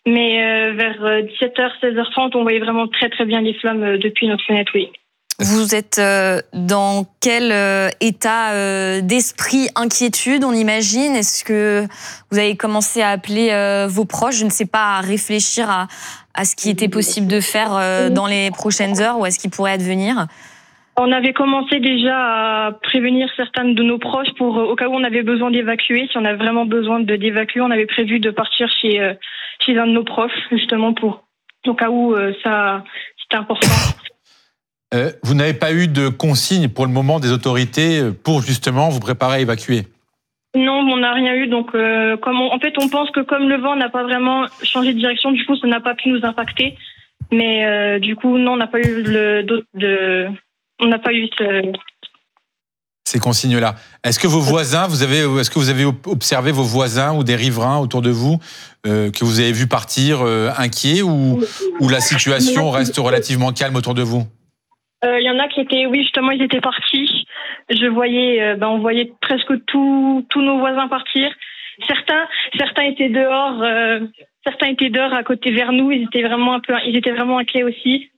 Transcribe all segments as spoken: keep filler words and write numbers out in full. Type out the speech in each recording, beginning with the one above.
Mais euh, vers dix-sept heures, seize heures trente, on voyait vraiment très très bien les flammes euh, depuis notre fenêtre, oui. Vous êtes euh, dans quel euh, état euh, d'esprit, inquiétude, on imagine? Est-ce que vous avez commencé à appeler euh, vos proches, je ne sais pas, à réfléchir à, à ce qui était possible de faire euh, dans les prochaines heures ou à ce qui pourrait advenir? On avait commencé déjà à prévenir certains de nos proches pour, au cas où on avait besoin d'évacuer. Si on avait vraiment besoin de d'évacuer, on avait prévu de partir chez, euh, chez un de nos proches, justement, pour, au cas où euh, ça, c'était important. Euh, vous n'avez pas eu de consigne pour le moment des autorités pour justement vous préparer à évacuer? Non, on n'a rien eu. Donc, euh, comme on, en fait, on pense que comme le vent n'a pas vraiment changé de direction, du coup, ça n'a pas pu nous impacter. Mais euh, du coup, non, on n'a pas eu le, de, de, on n'a pas eu ce... ces consignes-là. Est-ce que vos voisins, vous avez, est-ce que vous avez observé vos voisins ou des riverains autour de vous euh, que vous avez vu partir euh, inquiets ou, ou la situation reste relativement calme autour de vous? Il euh, y en a qui étaient, oui, justement, ils étaient partis. Je voyais, euh, ben, on voyait presque tous tous nos voisins partir. Certains, certains étaient dehors, euh, certains étaient dehors à côté vers nous. Ils étaient vraiment un peu, ils étaient vraiment inquiets aussi.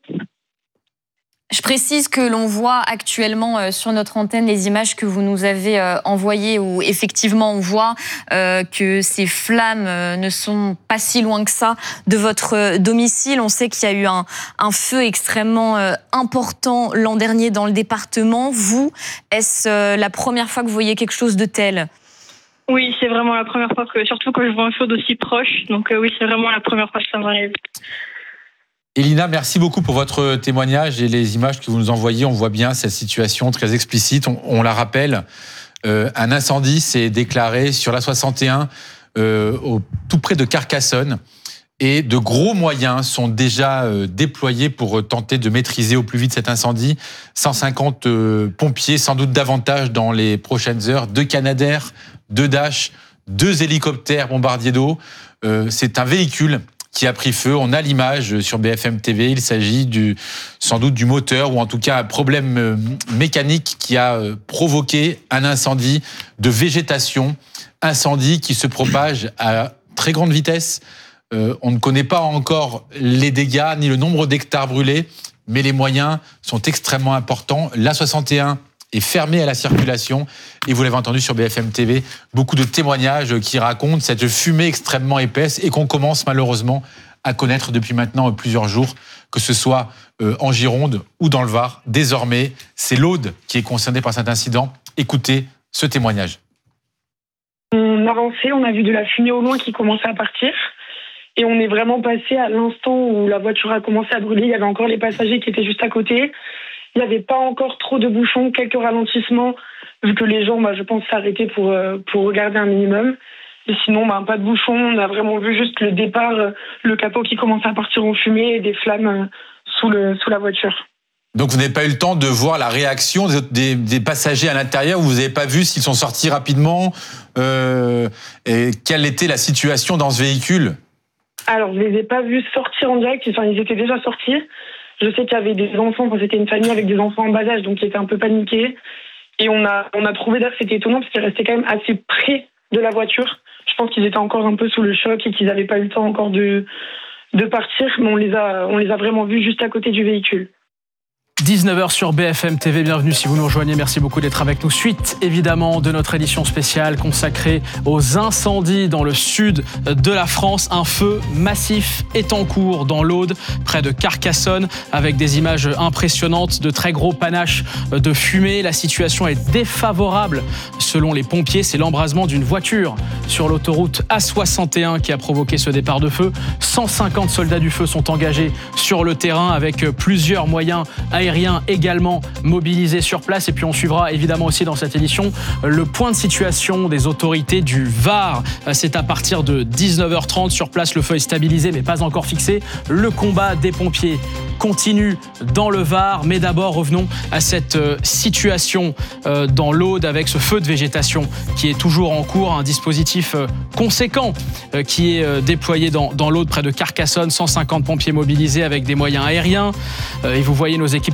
Je précise que l'on voit actuellement sur notre antenne les images que vous nous avez envoyées où effectivement on voit que ces flammes ne sont pas si loin que ça de votre domicile. On sait qu'il y a eu un, un feu extrêmement important l'an dernier dans le département. Vous, est-ce la première fois que vous voyez quelque chose de tel ? Oui, c'est vraiment la première fois, que, surtout quand je vois un feu d'aussi proche. Donc euh, oui, c'est vraiment la première fois que ça m'arrive. Elina, merci beaucoup pour votre témoignage et les images que vous nous envoyez. On voit bien cette situation très explicite. On, on la rappelle, euh, un incendie s'est déclaré sur l'A soixante et un, euh, au, tout près de Carcassonne. Et de gros moyens sont déjà euh, déployés pour tenter de maîtriser au plus vite cet incendie. cent cinquante euh, pompiers, sans doute davantage dans les prochaines heures. Deux Canadair, deux Dash, deux hélicoptères bombardiers d'eau. Euh, c'est un véhicule qui a pris feu. On a l'image sur B F M T V. Il s'agit du, sans doute du moteur ou en tout cas un problème mécanique qui a provoqué un incendie de végétation. Incendie qui se propage à très grande vitesse. Euh, on ne connaît pas encore les dégâts ni le nombre d'hectares brûlés, mais les moyens sont extrêmement importants. L'A soixante et un est fermé à la circulation et vous l'avez entendu sur B F M T V, beaucoup de témoignages qui racontent cette fumée extrêmement épaisse et qu'on commence malheureusement à connaître depuis maintenant plusieurs jours, que ce soit en Gironde ou dans le Var. Désormais, c'est l'Aude qui est concernée par cet incident. Écoutez ce témoignage. On avançait, on a vu de la fumée au loin qui commençait à partir. Et on est vraiment passé à l'instant où la voiture a commencé à brûler. Il y avait encore les passagers qui étaient juste à côté. Il n'y avait pas encore trop de bouchons, quelques ralentissements, vu que les gens, bah, je pense, s'arrêtaient pour, pour regarder un minimum. Et sinon, bah, pas de bouchons. On a vraiment vu juste le départ, le capot qui commençait à partir en fumée et des flammes sous, le, sous la voiture. Donc vous n'avez pas eu le temps de voir la réaction des, des, des passagers à l'intérieur? Vous n'avez pas vu s'ils sont sortis rapidement euh, et quelle était la situation dans ce véhicule? Alors, je ne les ai pas vus sortir en direct, enfin, ils étaient déjà sortis. Je sais qu'il y avait des enfants, enfin, c'était une famille avec des enfants en bas âge, donc ils étaient un peu paniqués. Et on a, on a trouvé d'ailleurs que c'était étonnant parce qu'ils restaient quand même assez près de la voiture. Je pense qu'ils étaient encore un peu sous le choc et qu'ils n'avaient pas eu le temps encore de, de partir, mais on les a, on les a vraiment vus juste à côté du véhicule. dix-neuf heures sur B F M T V, bienvenue si vous nous rejoignez, merci beaucoup d'être avec nous. Suite évidemment de notre édition spéciale consacrée aux incendies dans le sud de la France. Un feu massif est en cours dans l'Aude, près de Carcassonne, avec des images impressionnantes de très gros panaches de fumée. La situation est défavorable selon les pompiers. C'est l'embrasement d'une voiture sur l'autoroute A soixante et un qui a provoqué ce départ de feu. cent cinquante soldats du feu sont engagés sur le terrain avec plusieurs moyens aériens également mobilisés sur place. Et puis on suivra évidemment aussi dans cette édition le point de situation des autorités du Var. C'est à partir de dix-neuf heures trente. Sur place, le feu est stabilisé mais pas encore fixé. Le combat des pompiers continue dans le Var. Mais d'abord, revenons à cette situation dans l'Aude avec ce feu de végétation qui est toujours en cours. Un dispositif conséquent qui est déployé dans, dans l'Aude près de Carcassonne. cent cinquante pompiers mobilisés avec des moyens aériens. Et vous voyez nos équipes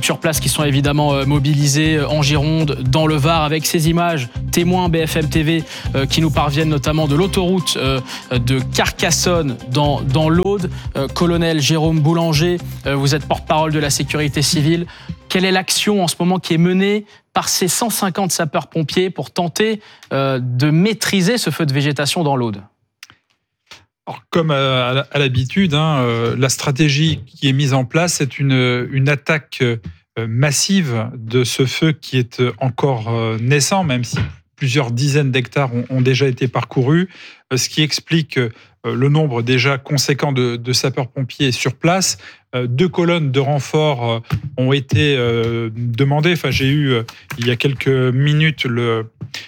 sur place qui sont évidemment mobilisés en Gironde, dans le Var, avec ces images témoins B F M T V euh, qui nous parviennent notamment de l'autoroute euh, de Carcassonne dans, dans l'Aude. Euh, colonel Jérôme Boulanger, euh, vous êtes porte-parole de la sécurité civile. Quelle est l'action en ce moment qui est menée par ces cent cinquante sapeurs-pompiers pour tenter euh, de maîtriser ce feu de végétation dans l'Aude ? Alors, comme à, à l'habitude, hein, euh, la stratégie qui est mise en place, c'est une, une attaque euh, massive de ce feu qui est encore euh, naissant, même si plusieurs dizaines d'hectares ont, ont déjà été parcourus, euh, ce qui explique euh, le nombre déjà conséquent de, de sapeurs-pompiers sur place. Euh, deux colonnes de renfort euh, ont été euh, demandées. Enfin, j'ai eu, euh, il y a quelques minutes, le...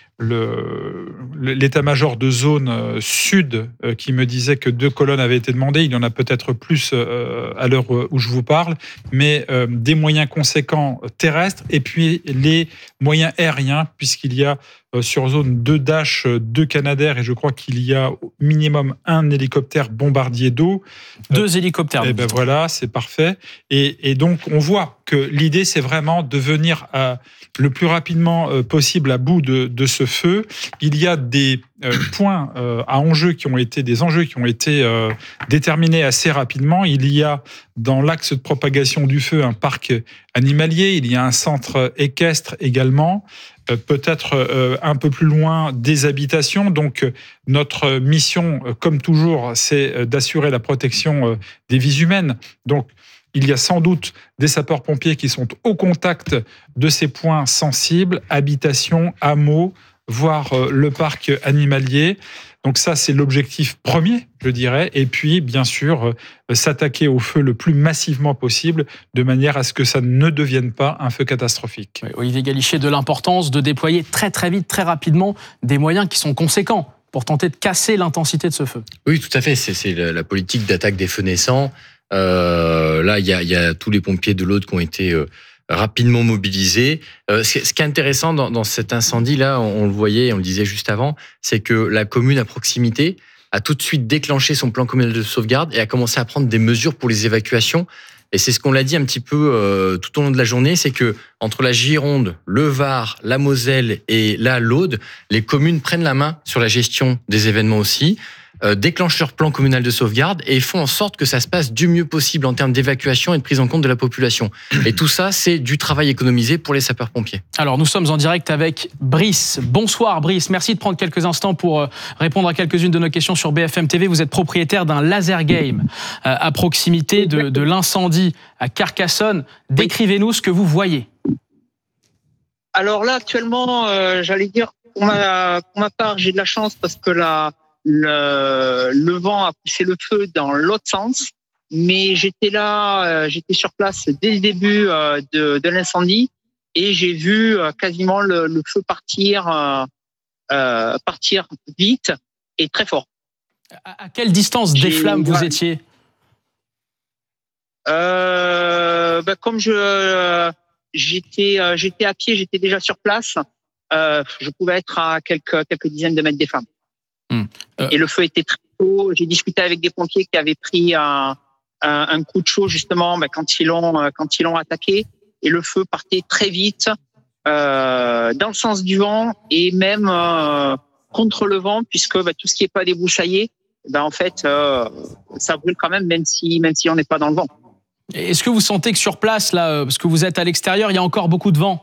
Le, l'état-major de zone euh, sud euh, qui me disait que deux colonnes avaient été demandées. Il y en a peut-être plus euh, à l'heure où je vous parle, mais euh, des moyens conséquents terrestres et puis les moyens aériens, puisqu'il y a euh, sur zone deux Dash, deux Canadair et je crois qu'il y a au minimum un hélicoptère bombardier d'eau. Deux euh, hélicoptères. Et ben voilà, c'est parfait. Et, et donc on voit que l'idée c'est vraiment de venir à, le plus rapidement possible à bout de, de ce feu. Il y a des euh, points euh, à enjeu qui ont été des enjeux qui ont été euh, déterminés assez rapidement. Il y a dans l'axe de propagation du feu un parc animalier. Il y a un centre équestre également. Euh, peut-être euh, un peu plus loin des habitations. Donc euh, notre mission, euh, comme toujours, c'est euh, d'assurer la protection euh, des vies humaines. Donc il y a sans doute des sapeurs-pompiers qui sont au contact de ces points sensibles, habitations, hameaux, voire le parc animalier. Donc ça, c'est l'objectif premier, je dirais. Et puis, bien sûr, s'attaquer au feu le plus massivement possible, de manière à ce que ça ne devienne pas un feu catastrophique. Oui, Olivier Galichet, de l'importance de déployer très très vite, très rapidement, des moyens qui sont conséquents pour tenter de casser l'intensité de ce feu. Oui, tout à fait. C'est, c'est la politique d'attaque des feux naissants. Euh, là, il y a, y a tous les pompiers de l'Aude qui ont été euh, rapidement mobilisés. Euh, ce, ce qui est intéressant dans, dans cet incendie-là, on, on le voyait, on le disait juste avant, c'est que la commune à proximité a tout de suite déclenché son plan communal de sauvegarde et a commencé à prendre des mesures pour les évacuations. Et c'est ce qu'on l'a dit un petit peu euh, tout au long de la journée, c'est que entre la Gironde, le Var, la Moselle et là l'Aude, les communes prennent la main sur la gestion des événements aussi. Euh, déclenchent leur plan communal de sauvegarde et font en sorte que ça se passe du mieux possible en termes d'évacuation et de prise en compte de la population. Et tout ça, c'est du travail économisé pour les sapeurs-pompiers. Alors, nous sommes en direct avec Brice. Bonsoir Brice, merci de prendre quelques instants pour répondre à quelques-unes de nos questions sur B F M T V. Vous êtes propriétaire d'un laser game à proximité de, de l'incendie à Carcassonne. Décrivez-nous ce que vous voyez. Alors là, actuellement, euh, j'allais dire, pour ma, pour ma part, j'ai de la chance parce que la Le, le vent a poussé le feu dans l'autre sens, mais j'étais là, euh, j'étais sur place dès le début euh, de, de l'incendie et j'ai vu euh, quasiment le, le feu partir, euh, euh, partir vite et très fort. À, à quelle distance des flammes vous étiez ? euh, bah, Comme je euh, j'étais, euh, j'étais à pied, j'étais déjà sur place. Euh, je pouvais être à quelques quelques dizaines de mètres des flammes. Mmh. Euh... Et le feu était très chaud. J'ai discuté avec des pompiers qui avaient pris un, un, un coup de chaud justement bah, quand ils l'ont quand ils l'ont attaqué. Et le feu partait très vite euh, dans le sens du vent et même euh, contre le vent, puisque bah, tout ce qui est pas débroussaillé, bah, en fait, euh, ça brûle quand même, même si même si on n'est pas dans le vent. Est-ce que vous sentez que sur place, là, parce que vous êtes à l'extérieur, il y a encore beaucoup de vent ?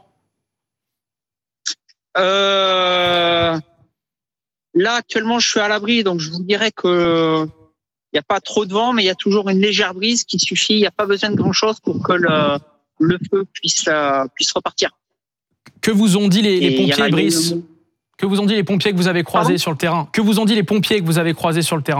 Euh... Là, actuellement, je suis à l'abri, donc je vous dirais que il n'y a pas trop de vent, mais il y a toujours une légère brise qui suffit. Il n'y a pas besoin de grand-chose pour que le, le feu puisse, euh, puisse repartir. Que vous ont dit les, les pompiers, Brice ? Que vous ont dit les pompiers que vous avez croisés Pardon sur le terrain ? Que vous ont dit les pompiers que vous avez croisés sur le terrain ?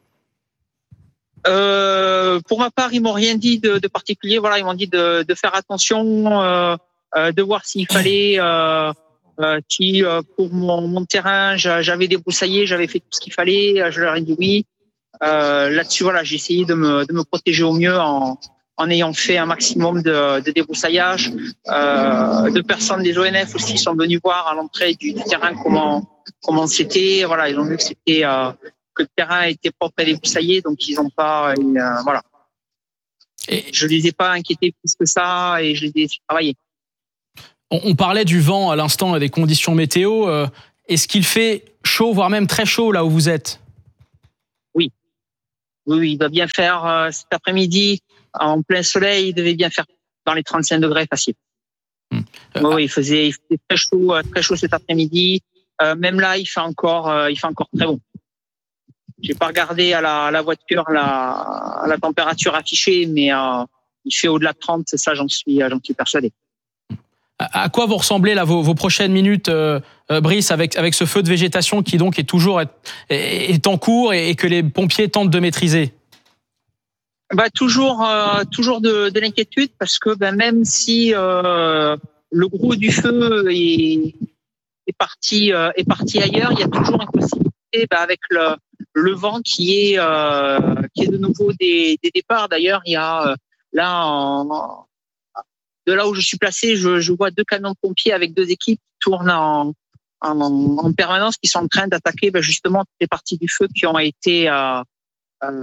euh, Pour ma part, ils m'ont rien dit de, de particulier. Voilà, ils m'ont dit de, de faire attention, euh, euh, de voir s'il fallait... Euh, Euh, qui euh, pour mon, mon terrain j'avais débroussaillé, j'avais fait tout ce qu'il fallait, je leur ai dit oui. Euh, là-dessus voilà, j'ai essayé de me, de me protéger au mieux en, en ayant fait un maximum de, de débroussaillage. Euh, deux personnes des O N F aussi sont venues voir à l'entrée du, du terrain comment comment c'était. Voilà, ils ont vu que c'était euh, que le terrain était propre et débroussaillé, donc ils n'ont pas euh, voilà. Et je les ai pas inquiétés plus que ça et je les ai travaillés. On, on parlait du vent à l'instant et des conditions météo. Euh, est-ce qu'il fait chaud, voire même très chaud là où vous êtes? Oui. Oui, oui, il doit bien faire euh, cet après-midi, en plein soleil, il devait bien faire dans les trente-cinq degrés facile. Hum. Euh, oui, il faisait, il faisait très chaud, très chaud cet après-midi. Euh, même là, il fait encore, euh, il fait encore très bon. J'ai pas regardé à la, à la voiture la, à la température affichée, mais euh, il fait au-delà de trente, ça, j'en suis, j'en suis persuadé. À quoi vous ressemblez là vos, vos prochaines minutes, euh, Brice, avec avec ce feu de végétation qui donc est toujours est, est en cours et, et que les pompiers tentent de maîtriser? Bah toujours, euh, toujours de, de l'inquiétude parce que ben, même si euh, le gros du feu est, est parti euh, est parti ailleurs, il y a toujours une possibilité ben, avec le, le vent qui est euh, qui est de nouveau des, des départs. D'ailleurs, il y a euh, là en, de là où je suis placé, je, je vois deux camions de pompiers avec deux équipes qui tournent en, en, en permanence, qui sont en train d'attaquer ben, justement toutes les parties du feu qui ont été euh, euh,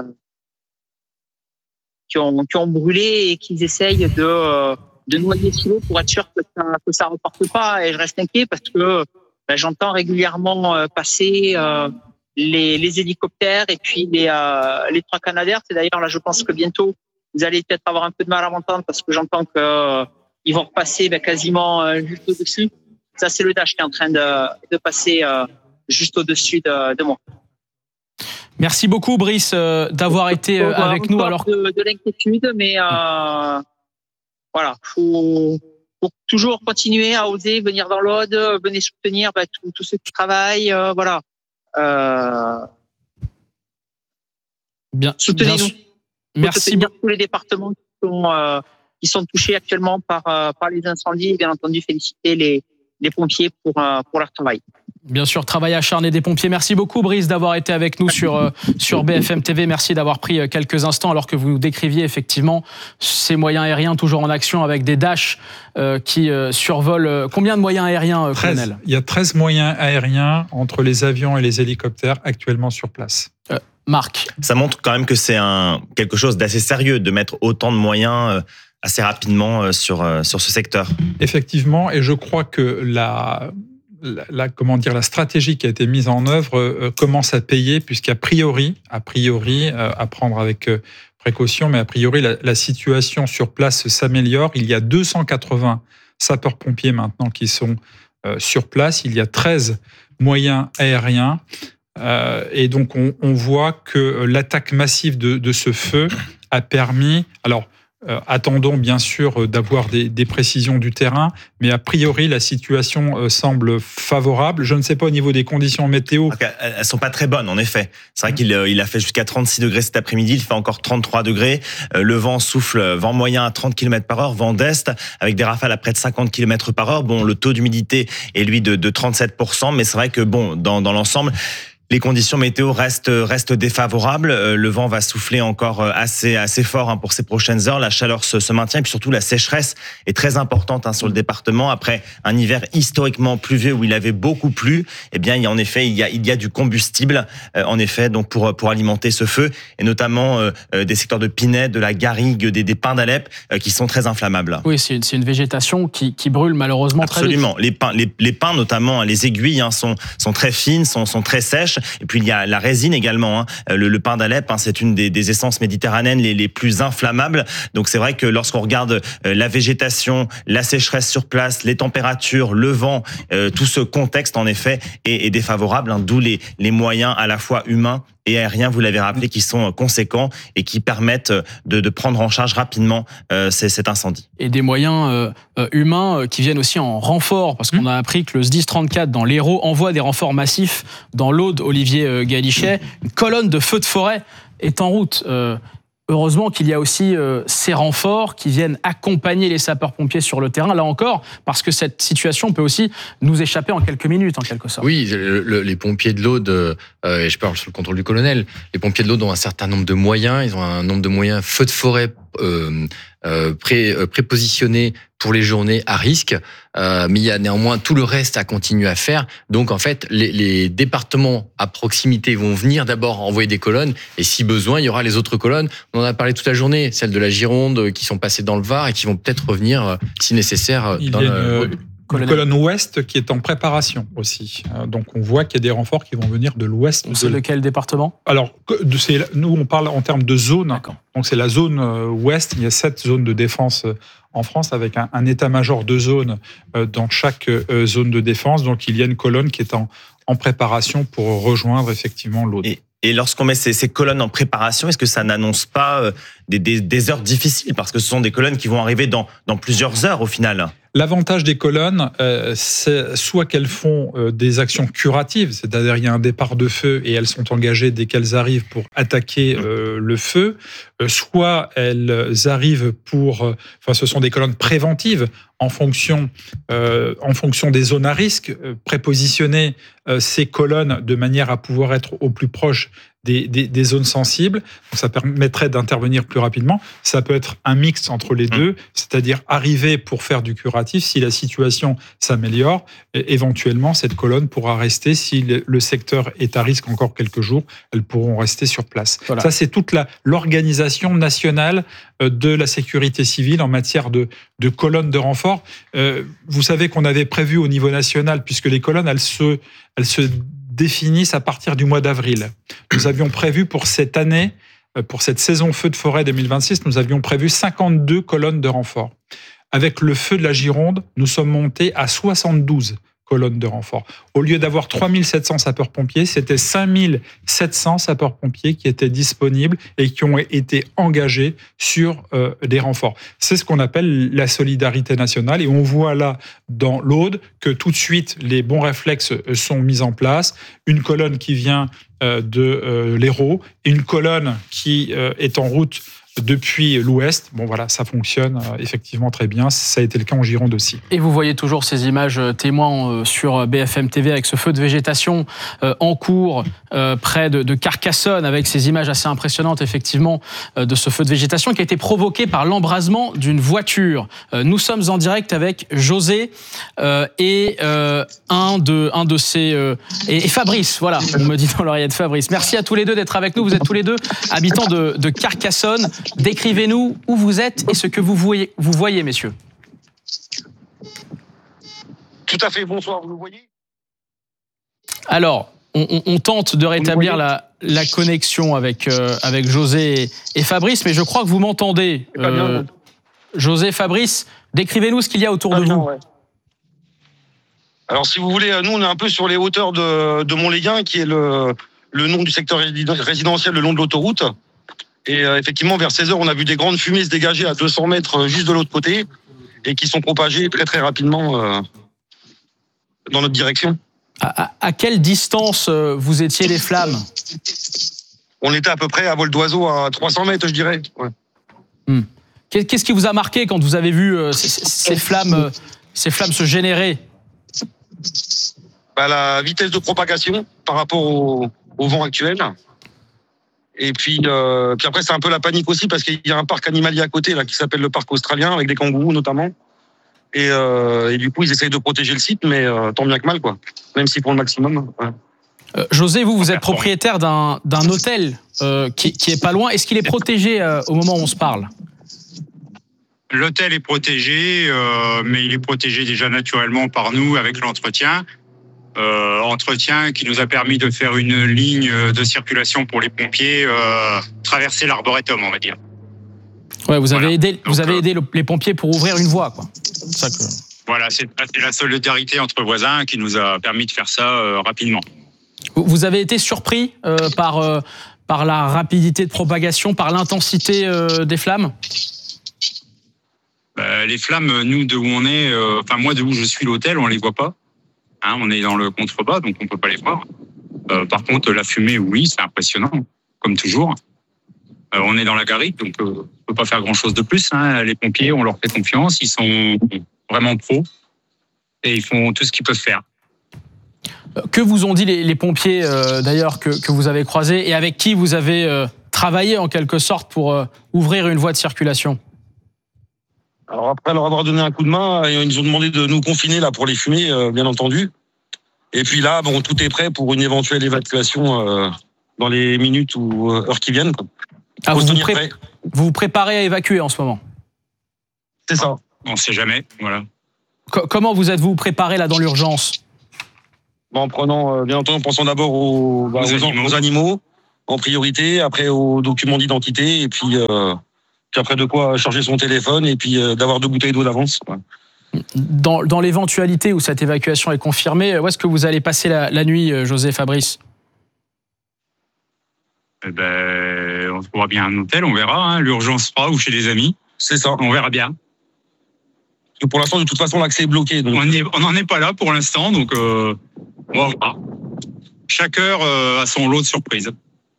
qui ont qui ont brûlé et qu'ils essayent de de noyer sous l'eau pour être sûr que ça que ça reporte pas. Et je reste inquiet parce que ben, j'entends régulièrement passer euh, les les hélicoptères et puis les euh, les trois Canadair. C'est d'ailleurs là, je pense que bientôt vous allez peut-être avoir un peu de mal à m'entendre parce que j'entends que euh, ils vont repasser ben, quasiment euh, juste au-dessus. Ça, c'est le Dash qui est en train de de passer euh, juste au-dessus de, de moi. Merci beaucoup, Brice, euh, d'avoir été euh, avec nous. Alors de, de l'inquiétude, mais euh, voilà, faut, faut toujours continuer à oser venir dans l'Aude, venir soutenir bah, tous ceux qui travaillent, euh, voilà. Euh, bien, soutenez-nous. Merci beaucoup. Tous les départements qui sont euh, qui sont touchés actuellement par euh, par les incendies, et bien entendu féliciter les les pompiers pour euh, pour leur travail. Bien sûr, travail acharné des pompiers. Merci beaucoup, Brice, d'avoir été avec nous sur, euh, sur B F M T V. Merci d'avoir pris quelques instants alors que vous nous décriviez effectivement ces moyens aériens toujours en action avec des Dash euh, qui euh, survolent. Combien de moyens aériens, euh, colonel ? Il y a treize moyens aériens entre les avions et les hélicoptères actuellement sur place. Euh, Marc. Ça montre quand même que c'est un, quelque chose d'assez sérieux de mettre autant de moyens euh, assez rapidement euh, sur, euh, sur ce secteur. Effectivement, et je crois que la... La, la, comment dire, la stratégie qui a été mise en œuvre euh, commence à payer, puisqu'a priori, a priori euh, à prendre avec euh, précaution, mais a priori, la, la situation sur place s'améliore. Il y a deux cent quatre-vingts sapeurs-pompiers maintenant qui sont euh, sur place. Il y a treize moyens aériens. Euh, et donc, on, on voit que l'attaque massive de, de ce feu a permis... Alors, Euh, attendons bien sûr d'avoir des, des précisions du terrain, mais a priori la situation euh, semble favorable. Je ne sais pas au niveau des conditions météo. Elles sont pas très bonnes en effet. C'est vrai qu'il il a fait jusqu'à trente-six degrés cet après-midi, il fait encore trente-trois degrés. Euh, le vent souffle, vent moyen à trente kilomètres par heure, vent d'est, avec des rafales à près de cinquante kilomètres par heure. Bon, le taux d'humidité est lui de, de trente-sept pour cent, mais c'est vrai que bon, dans, dans l'ensemble, les conditions météo restent, restent défavorables. Le vent va souffler encore assez, assez fort pour ces prochaines heures. La chaleur se, se maintient et puis surtout la sécheresse est très importante hein, sur le département. Après un hiver historiquement pluvieux où il avait beaucoup plu, eh bien, il y a, en effet, il y a, il y a du combustible euh, en effet donc pour, pour alimenter ce feu et notamment euh, des secteurs de Pinay, de la garrigue, des, des pins d'Alep euh, qui sont très inflammables. Oui, c'est une, c'est une végétation qui, qui brûle malheureusement Absolument. très vite. Les pins, les, les pins notamment, les aiguilles hein, sont, sont très fines, sont, sont très sèches. Et puis il y a la résine également. Hein. Le, le pin d'Alep, hein, c'est une des, des essences méditerranéennes les, les plus inflammables. Donc c'est vrai que lorsqu'on regarde la végétation, la sécheresse sur place, les températures, le vent, euh, tout ce contexte en effet est, est défavorable. Hein, d'où les, les moyens à la fois humains et aériens, vous l'avez rappelé, qui sont conséquents et qui permettent de, de prendre en charge rapidement euh, cet incendie. Et des moyens euh, humains qui viennent aussi en renfort, parce qu'on a appris que le S D I S trente-quatre dans l'Hérault envoie des renforts massifs dans l'Aude, Olivier Galichet. Une colonne de feux de forêt est en route. Euh, Heureusement qu'il y a aussi euh, ces renforts qui viennent accompagner les sapeurs-pompiers sur le terrain, là encore, parce que cette situation peut aussi nous échapper en quelques minutes, en quelque sorte. Oui, le, le, les pompiers de l'Aude, euh, et je parle sous le contrôle du colonel, les pompiers de l'Aude ont un certain nombre de moyens, ils ont un nombre de moyens feux de forêt euh, euh, pré, euh, prépositionnés pour les journées à risque, euh, mais il y a néanmoins tout le reste à continuer à faire. Donc en fait, les, les départements à proximité vont venir d'abord envoyer des colonnes, et si besoin, il y aura les autres colonnes. On en a parlé toute la journée, celles de la Gironde qui sont passées dans le Var et qui vont peut-être revenir, si nécessaire, il dans y a le... une, une colonne ouest qui est en préparation aussi. Donc on voit qu'il y a des renforts qui vont venir de l'ouest. C'est de... de quel département ? Alors, c'est, nous, on parle en termes de zone. D'accord. Donc c'est la zone ouest. Il y a sept zones de défense en France avec un, un état-major de zone dans chaque zone de défense. Donc il y a une colonne qui est en, en préparation pour rejoindre effectivement l'autre. Et... Et lorsqu'on met ces, ces colonnes en préparation, est-ce que ça n'annonce pas des, des, des heures difficiles ? Parce que ce sont des colonnes qui vont arriver dans, dans plusieurs heures au final. L'avantage des colonnes, euh, c'est soit qu'elles font euh, des actions curatives, c'est-à-dire il y a un départ de feu et elles sont engagées dès qu'elles arrivent pour attaquer euh, le feu, euh, soit elles arrivent pour... Euh, enfin, ce sont des colonnes préventives en fonction, euh, en fonction des zones à risque, euh, prépositionner euh, ces colonnes de manière à pouvoir être au plus proche Des, des, des zones sensibles. Donc ça permettrait d'intervenir plus rapidement. Ça peut être un mix entre les deux, c'est-à-dire arriver pour faire du curatif si la situation s'améliore. Et éventuellement, cette colonne pourra rester. Si le secteur est à risque encore quelques jours, elles pourront rester sur place. Voilà. Ça, c'est toute la, l'organisation nationale de la sécurité civile en matière de, de colonnes de renfort. Euh, vous savez qu'on avait prévu au niveau national, puisque les colonnes, elles se... Elles se définissent à partir du mois d'avril. Nous avions prévu pour cette année, pour cette saison feu de forêt deux mille vingt-six, nous avions prévu cinquante-deux colonnes de renfort. Avec le feu de la Gironde, nous sommes montés à soixante-douze colonnes de renfort. Au lieu d'avoir trois mille sept cents sapeurs-pompiers, c'était cinq mille sept cents sapeurs-pompiers qui étaient disponibles et qui ont été engagés sur euh, des renforts. C'est ce qu'on appelle la solidarité nationale et on voit là dans l'Aude que tout de suite les bons réflexes sont mis en place. Une colonne qui vient euh, de euh, l'Hérault, une colonne qui euh, est en route depuis l'Ouest. Bon voilà, ça fonctionne euh, effectivement très bien. Ça a été le cas en Gironde aussi. Et vous voyez toujours ces images euh, témoins euh, sur B F M T V avec ce feu de végétation euh, en cours euh, près de, de Carcassonne, avec ces images assez impressionnantes effectivement euh, de ce feu de végétation qui a été provoqué par l'embrasement d'une voiture. Euh, nous sommes en direct avec José euh, et euh, un de un de ces euh, et, et Fabrice. Voilà, on me dit dans l'oreillette Fabrice. Merci à tous les deux d'être avec nous. Vous êtes tous les deux habitants de, de Carcassonne. Décrivez-nous où vous êtes et ce que vous voyez, vous voyez, messieurs. Tout à fait, bonsoir, vous nous voyez ? Alors, on, on, on tente de rétablir la, la connexion avec, euh, avec José et, et Fabrice, mais je crois que vous m'entendez. Euh, José, Fabrice, décrivez-nous ce qu'il y a autour de bien, vous. Ouais. Alors, si vous voulez, nous, on est un peu sur les hauteurs de, de Montléguin, qui est le, le nom du secteur résidentiel le long de l'autoroute. Et euh, effectivement, vers seize heures, on a vu des grandes fumées se dégager à deux cents mètres euh, juste de l'autre côté et qui sont propagées très très rapidement euh, dans notre direction. À, à, à quelle distance euh, vous étiez les flammes ? On était à peu près à vol d'oiseau à trois cents mètres, je dirais. Ouais. Hmm. Qu'est-ce qui vous a marqué quand vous avez vu euh, ces, ces, flammes, euh, ces flammes se générer ? Bah, la vitesse de propagation par rapport au, au vent actuel. Et puis, euh, puis après, c'est un peu la panique aussi parce qu'il y a un parc animalier à côté là qui s'appelle le parc australien avec des kangourous notamment. Et, euh, et du coup, ils essayent de protéger le site, mais euh, tant bien que mal, quoi. Même s'ils font le maximum. Ouais. Euh, José, vous, vous êtes propriétaire d'un, d'un hôtel euh, qui, qui est pas loin. Est-ce qu'il est protégé euh, au moment où on se parle ? L'hôtel est protégé, euh, mais il est protégé déjà naturellement par nous avec l'entretien. Euh, entretien qui nous a permis de faire une ligne de circulation pour les pompiers, euh, traverser l'arboretum, on va dire. Ouais, vous avez voilà. aidé, Donc, vous avez euh, aidé le, les pompiers pour ouvrir une voie, quoi. C'est ça que... Voilà, c'est, c'est la solidarité entre voisins qui nous a permis de faire ça euh, rapidement. Vous avez été surpris euh, par, euh, par la rapidité de propagation, par l'intensité euh, des flammes ? Bah, les flammes, nous, de où on est, euh, enfin moi, de où je suis l'hôtel, on les voit pas. Hein, on est dans le contrebas, donc on peut pas les voir. Euh, par contre, la fumée, oui, c'est impressionnant, comme toujours. Euh, on est dans la garrigue, donc euh, on peut pas faire grand-chose de plus. Hein. Les pompiers, on leur fait confiance, ils sont vraiment pros et ils font tout ce qu'ils peuvent faire. Que vous ont dit les, les pompiers, euh, d'ailleurs, que, que vous avez croisés et avec qui vous avez euh, travaillé en quelque sorte pour euh, ouvrir une voie de circulation? Alors après leur avoir donné un coup de main, ils nous ont demandé de nous confiner là pour les fumées, euh, bien entendu. Et puis là, bon, tout est prêt pour une éventuelle évacuation euh, dans les minutes ou euh, heures qui viennent. Ah, vous, vous, pré- vous vous préparez à évacuer en ce moment? C'est ça. On ne sait jamais, voilà. Co- comment vous êtes-vous préparé là dans l'urgence? Bon, en prenant, euh, bien entendu, en pensant d'abord aux, bah, aux, aux, animaux. aux animaux en priorité, après aux documents d'identité, et puis, euh, puis après de quoi charger son téléphone, et puis euh, d'avoir deux bouteilles d'eau d'avance. Ouais. Dans, dans l'éventualité où cette évacuation est confirmée, où est-ce que vous allez passer la, la nuit, José, Fabrice? Eh ben, on trouvera bien un hôtel, on verra. Hein, l'urgence sera ou chez des amis. C'est ça. On verra bien. Parce que pour l'instant, de toute façon, l'accès est bloqué. Donc... On n'en est pas là pour l'instant, donc euh, on verra. Chaque heure euh, a son lot de surprises.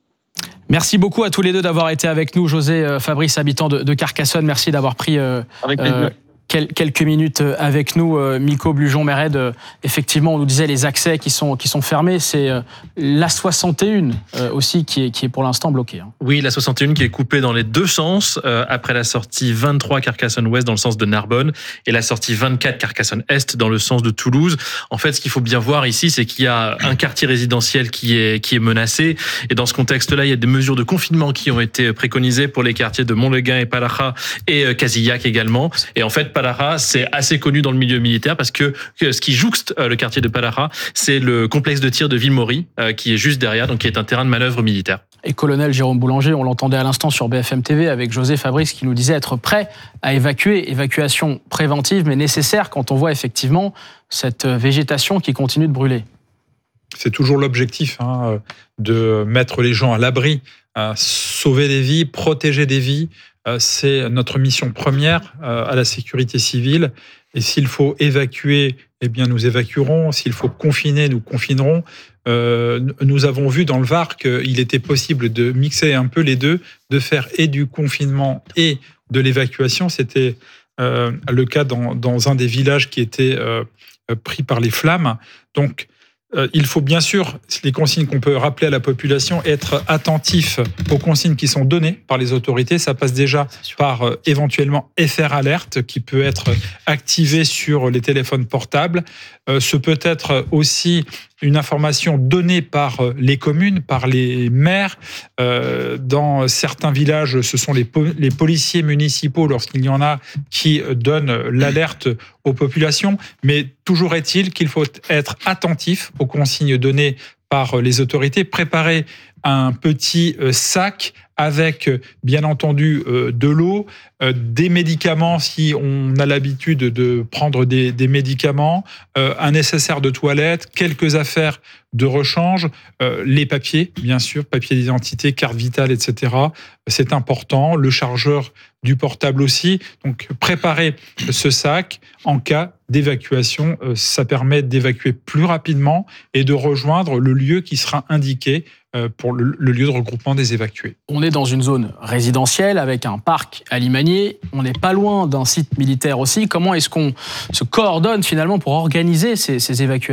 Merci beaucoup à tous les deux d'avoir été avec nous. José, Fabrice, habitant de, de Carcassonne, merci d'avoir pris euh, avec plaisir. Euh, quelques minutes avec nous. Miko Blujon-Méred, effectivement, on nous disait les accès qui sont, qui sont fermés. C'est l'A soixante et un aussi qui est, qui est pour l'instant bloqué. Oui, l'A soixante et un qui est coupée dans les deux sens, euh, après la sortie vingt-trois Carcassonne-Ouest dans le sens de Narbonne et la sortie vingt-quatre Carcassonne-Est dans le sens de Toulouse. En fait, ce qu'il faut bien voir ici, c'est qu'il y a un quartier résidentiel qui est, qui est menacé. Et dans ce contexte-là, il y a des mesures de confinement qui ont été préconisées pour les quartiers de Montleguin et Palaja et euh, Casillac également. Et en fait, Palaja, c'est assez connu dans le milieu militaire parce que ce qui jouxte le quartier de Palaja, c'est le complexe de tir de Villemaury qui est juste derrière, donc qui est un terrain de manœuvre militaire. Et colonel Jérôme Boulanger, on l'entendait à l'instant sur B F M T V avec José Fabrice qui nous disait être prêt à évacuer, évacuation préventive mais nécessaire quand on voit effectivement cette végétation qui continue de brûler. C'est toujours l'objectif hein, de mettre les gens à l'abri, sauver des vies, protéger des vies. C'est notre mission première à la sécurité civile. Et s'il faut évacuer, eh bien nous évacuerons. S'il faut confiner, nous confinerons. Euh, nous avons vu dans le Var qu'il était possible de mixer un peu les deux, de faire et du confinement et de l'évacuation. C'était euh, le cas dans, dans un des villages qui était euh, pris par les flammes. Donc, Euh, il faut bien sûr, les consignes qu'on peut rappeler à la population, être attentif aux consignes qui sont données par les autorités. Ça passe déjà par euh, éventuellement F R Alert qui peut être activé sur les téléphones portables. Euh, ce peut être aussi une information donnée par les communes, par les maires. Euh, dans certains villages, ce sont les, po- les policiers municipaux, lorsqu'il y en a, qui donnent l'alerte aux populations. Mais toujours est-il qu'il faut être attentif aux consignes données par les autorités, préparer un petit sac avec, bien entendu, de l'eau, des médicaments si on a l'habitude de prendre des, des médicaments, un nécessaire de toilette, quelques affaires de rechange, les papiers, bien sûr, papier d'identité, carte vitale, et cetera. C'est important. Le chargeur du portable aussi. Donc, préparer ce sac en cas d'évacuation, ça permet d'évacuer plus rapidement et de rejoindre le lieu qui sera indiqué pour le lieu de regroupement des évacués. On est dans une zone résidentielle avec un parc alimanier. On n'est pas loin d'un site militaire aussi. Comment est-ce qu'on se coordonne finalement pour organiser ces, ces évacuations ?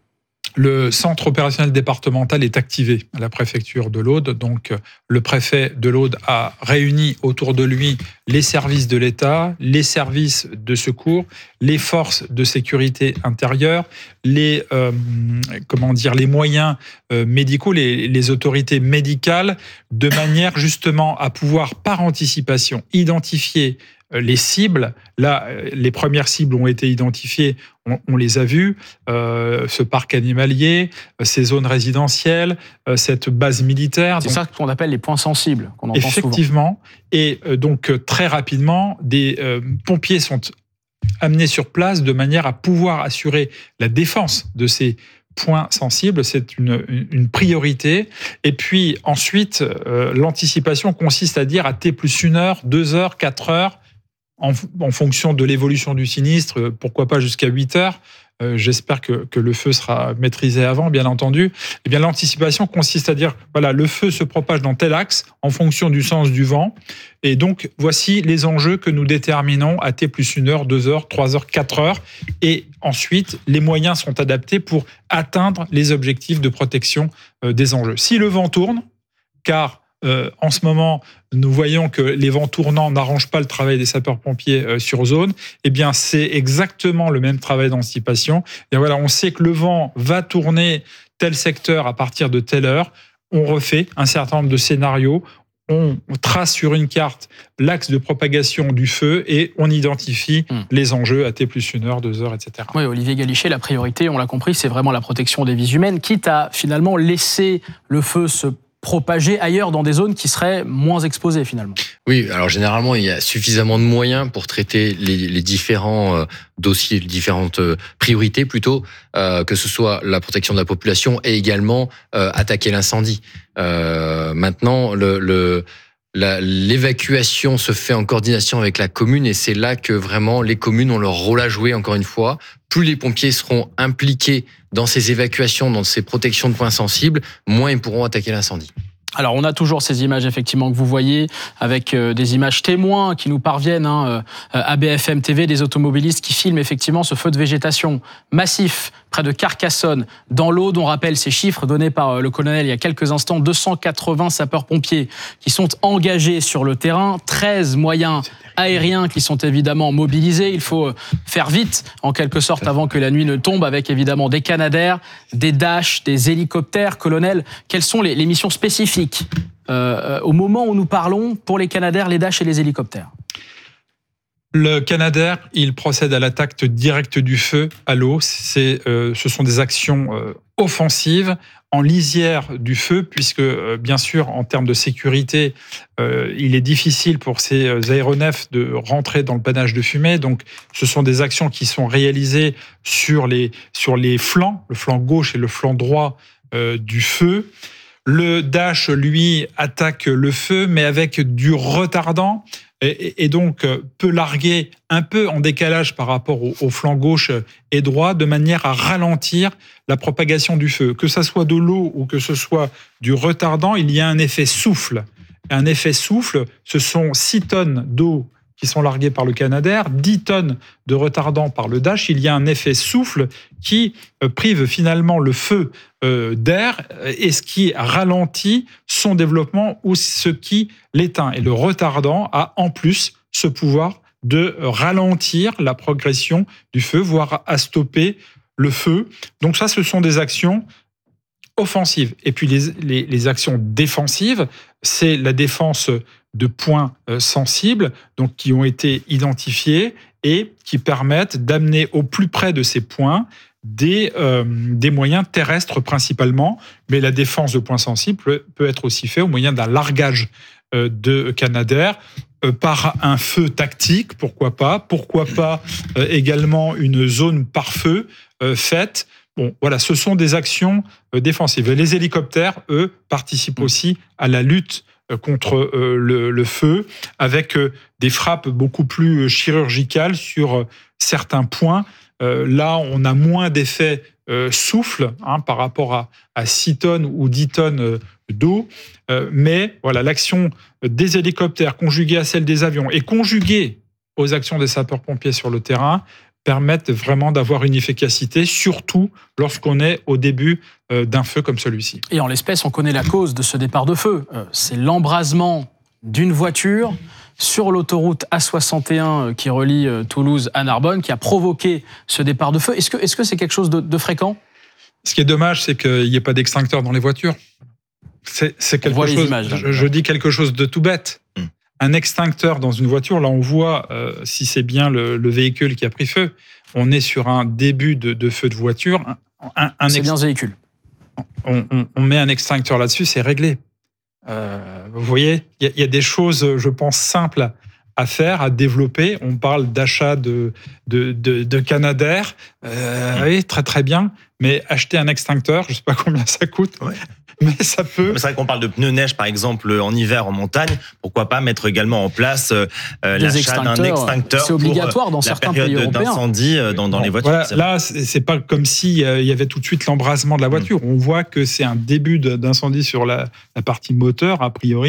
Le centre opérationnel départemental est activé à la préfecture de l'Aude. Donc, le préfet de l'Aude a réuni autour de lui les services de l'État, les services de secours, les forces de sécurité intérieure, les, euh, comment dire, les moyens euh, médicaux, les, les autorités médicales, de manière justement à pouvoir, par anticipation, identifier les cibles. Là, les premières cibles ont été identifiées, on, on les a vues, euh, ce parc animalier, ces zones résidentielles, euh, cette base militaire. C'est donc, ça qu'on appelle les points sensibles, qu'on entend effectivement, souvent. Et euh, donc très rapidement, des euh, pompiers sont amenés sur place de manière à pouvoir assurer la défense de ces points sensibles. C'est une, une priorité. Et puis ensuite, euh, l'anticipation consiste à dire à T plus une heure, deux heures, quatre heures, En, en fonction de l'évolution du sinistre, pourquoi pas jusqu'à huit heures. Euh, j'espère que, que le feu sera maîtrisé avant, bien entendu. Eh bien, l'anticipation consiste à dire, voilà, le feu se propage dans tel axe en fonction du sens du vent. Et donc, voici les enjeux que nous déterminons à T plus une heure, deux heures, trois heures, quatre heures. Et ensuite, les moyens sont adaptés pour atteindre les objectifs de protection euh, des enjeux. Si le vent tourne, car euh, en ce moment, nous voyons que les vents tournants n'arrangent pas le travail des sapeurs-pompiers euh, sur zone. Eh bien, c'est exactement le même travail d'anticipation. Et voilà, on sait que le vent va tourner tel secteur à partir de telle heure. On refait un certain nombre de scénarios. On trace sur une carte l'axe de propagation du feu et on identifie mmh. les enjeux à T plus une heure, deux heures, et cetera. Oui, Olivier Galichet, la priorité, on l'a compris, c'est vraiment la protection des vies humaines, quitte à finalement laisser le feu se propager ailleurs dans des zones qui seraient moins exposées finalement. Oui, alors généralement, il y a suffisamment de moyens pour traiter les, les différents euh, dossiers, les différentes euh, priorités plutôt, euh, que ce soit la protection de la population et également euh, attaquer l'incendie. Euh, maintenant, le, le, la, l'évacuation se fait en coordination avec la commune et c'est là que vraiment les communes ont leur rôle à jouer, encore une fois. Plus les pompiers seront impliqués dans ces évacuations, dans ces protections de points sensibles, moins ils pourront attaquer l'incendie. Alors, on a toujours ces images, effectivement, que vous voyez, avec euh, des images témoins qui nous parviennent hein, euh, à B F M T V, des automobilistes qui filment effectivement ce feu de végétation massif près de Carcassonne, dans l'Aude. On rappelle ces chiffres donnés par euh, le colonel il y a quelques instants, deux cent quatre-vingts sapeurs-pompiers qui sont engagés sur le terrain, treize moyens aériens qui sont évidemment mobilisés. Il faut faire vite, en quelque sorte, avant que la nuit ne tombe, avec évidemment des Canadair, des Dash, des hélicoptères. Colonel, quelles sont les, les missions spécifiques euh, au moment où nous parlons pour les Canadair, les Dash et les hélicoptères? Le Canadair, il procède à l'attaque directe du feu à l'eau. C'est, euh, ce sont des actions euh, offensives en lisière du feu, puisque euh, bien sûr, en termes de sécurité, euh, il est difficile pour ces aéronefs de rentrer dans le panache de fumée. Donc, ce sont des actions qui sont réalisées sur les, sur les flancs, le flanc gauche et le flanc droit euh, du feu. Le Dash, lui, attaque le feu, mais avec du retardant, et donc peut larguer un peu en décalage par rapport au flanc gauche et droit, de manière à ralentir la propagation du feu. Que ce soit de l'eau ou que ce soit du retardant, il y a un effet souffle. Un effet souffle, ce sont six tonnes d'eau qui sont larguées par le Canadair, dix tonnes de retardant par le Dash. Il y a un effet souffle qui prive finalement le feu d'air et ce qui ralentit son développement ou ce qui l'éteint. Et le retardant a en plus ce pouvoir de ralentir la progression du feu, voire à stopper le feu. Donc ça, ce sont des actions offensives. Et puis les, les, les actions défensives, c'est la défense de points sensibles, donc qui ont été identifiés et qui permettent d'amener au plus près de ces points des, euh, des moyens terrestres principalement, mais la défense de points sensibles peut, peut être aussi faite au moyen d'un largage euh, de Canadair, euh, par un feu tactique, pourquoi pas, pourquoi pas euh, également une zone par feu euh, faite. Bon, voilà, ce sont des actions euh, défensives. Et les hélicoptères, eux, participent aussi à la lutte contre euh, le, le feu, avec euh, des frappes beaucoup plus chirurgicales sur euh, certains points. Euh, là, on a moins d'effet euh, souffle hein, par rapport à, à six tonnes ou dix tonnes euh, d'eau. Euh, mais voilà, l'action des hélicoptères conjuguée à celle des avions et conjuguée aux actions des sapeurs-pompiers sur le terrain permettent vraiment d'avoir une efficacité, surtout lorsqu'on est au début d'un feu comme celui-ci. Et en l'espèce, on connaît la cause de ce départ de feu. C'est l'embrasement d'une voiture sur l'autoroute A soixante et un qui relie Toulouse à Narbonne, qui a provoqué ce départ de feu. Est-ce que, est-ce que c'est quelque chose de, de fréquent ? Ce qui est dommage, c'est qu'il n'y ait pas d'extincteur dans les voitures. C'est, c'est quelque on voit chose, les images, je, je dis quelque chose de tout bête. Mmh. Un extincteur dans une voiture, là on voit euh, si c'est bien le, le véhicule qui a pris feu. On est sur un début de, de feu de voiture. Un, un c'est ex... bien ce véhicule. On, on, on met un extincteur là-dessus, c'est réglé. Euh, vous voyez, il y, y a des choses, je pense, simples à faire, à développer. On parle d'achat de, de, de, de Canadair. Euh, mmh. Oui, très très bien. Mais acheter un extincteur, je ne sais pas combien ça coûte. Ouais. Mais ça peut. C'est vrai qu'on parle de pneus neige, par exemple, en hiver, en montagne. Pourquoi pas mettre également en place euh, l'achat d'un extincteur c'est obligatoire pour dans la certains période pays européens. d'incendie dans, dans bon, les voitures. Voilà, là, c'est pas comme s'il y avait tout de suite l'embrasement de la voiture. Mmh. On voit que c'est un début d'incendie sur la, la partie moteur, a priori.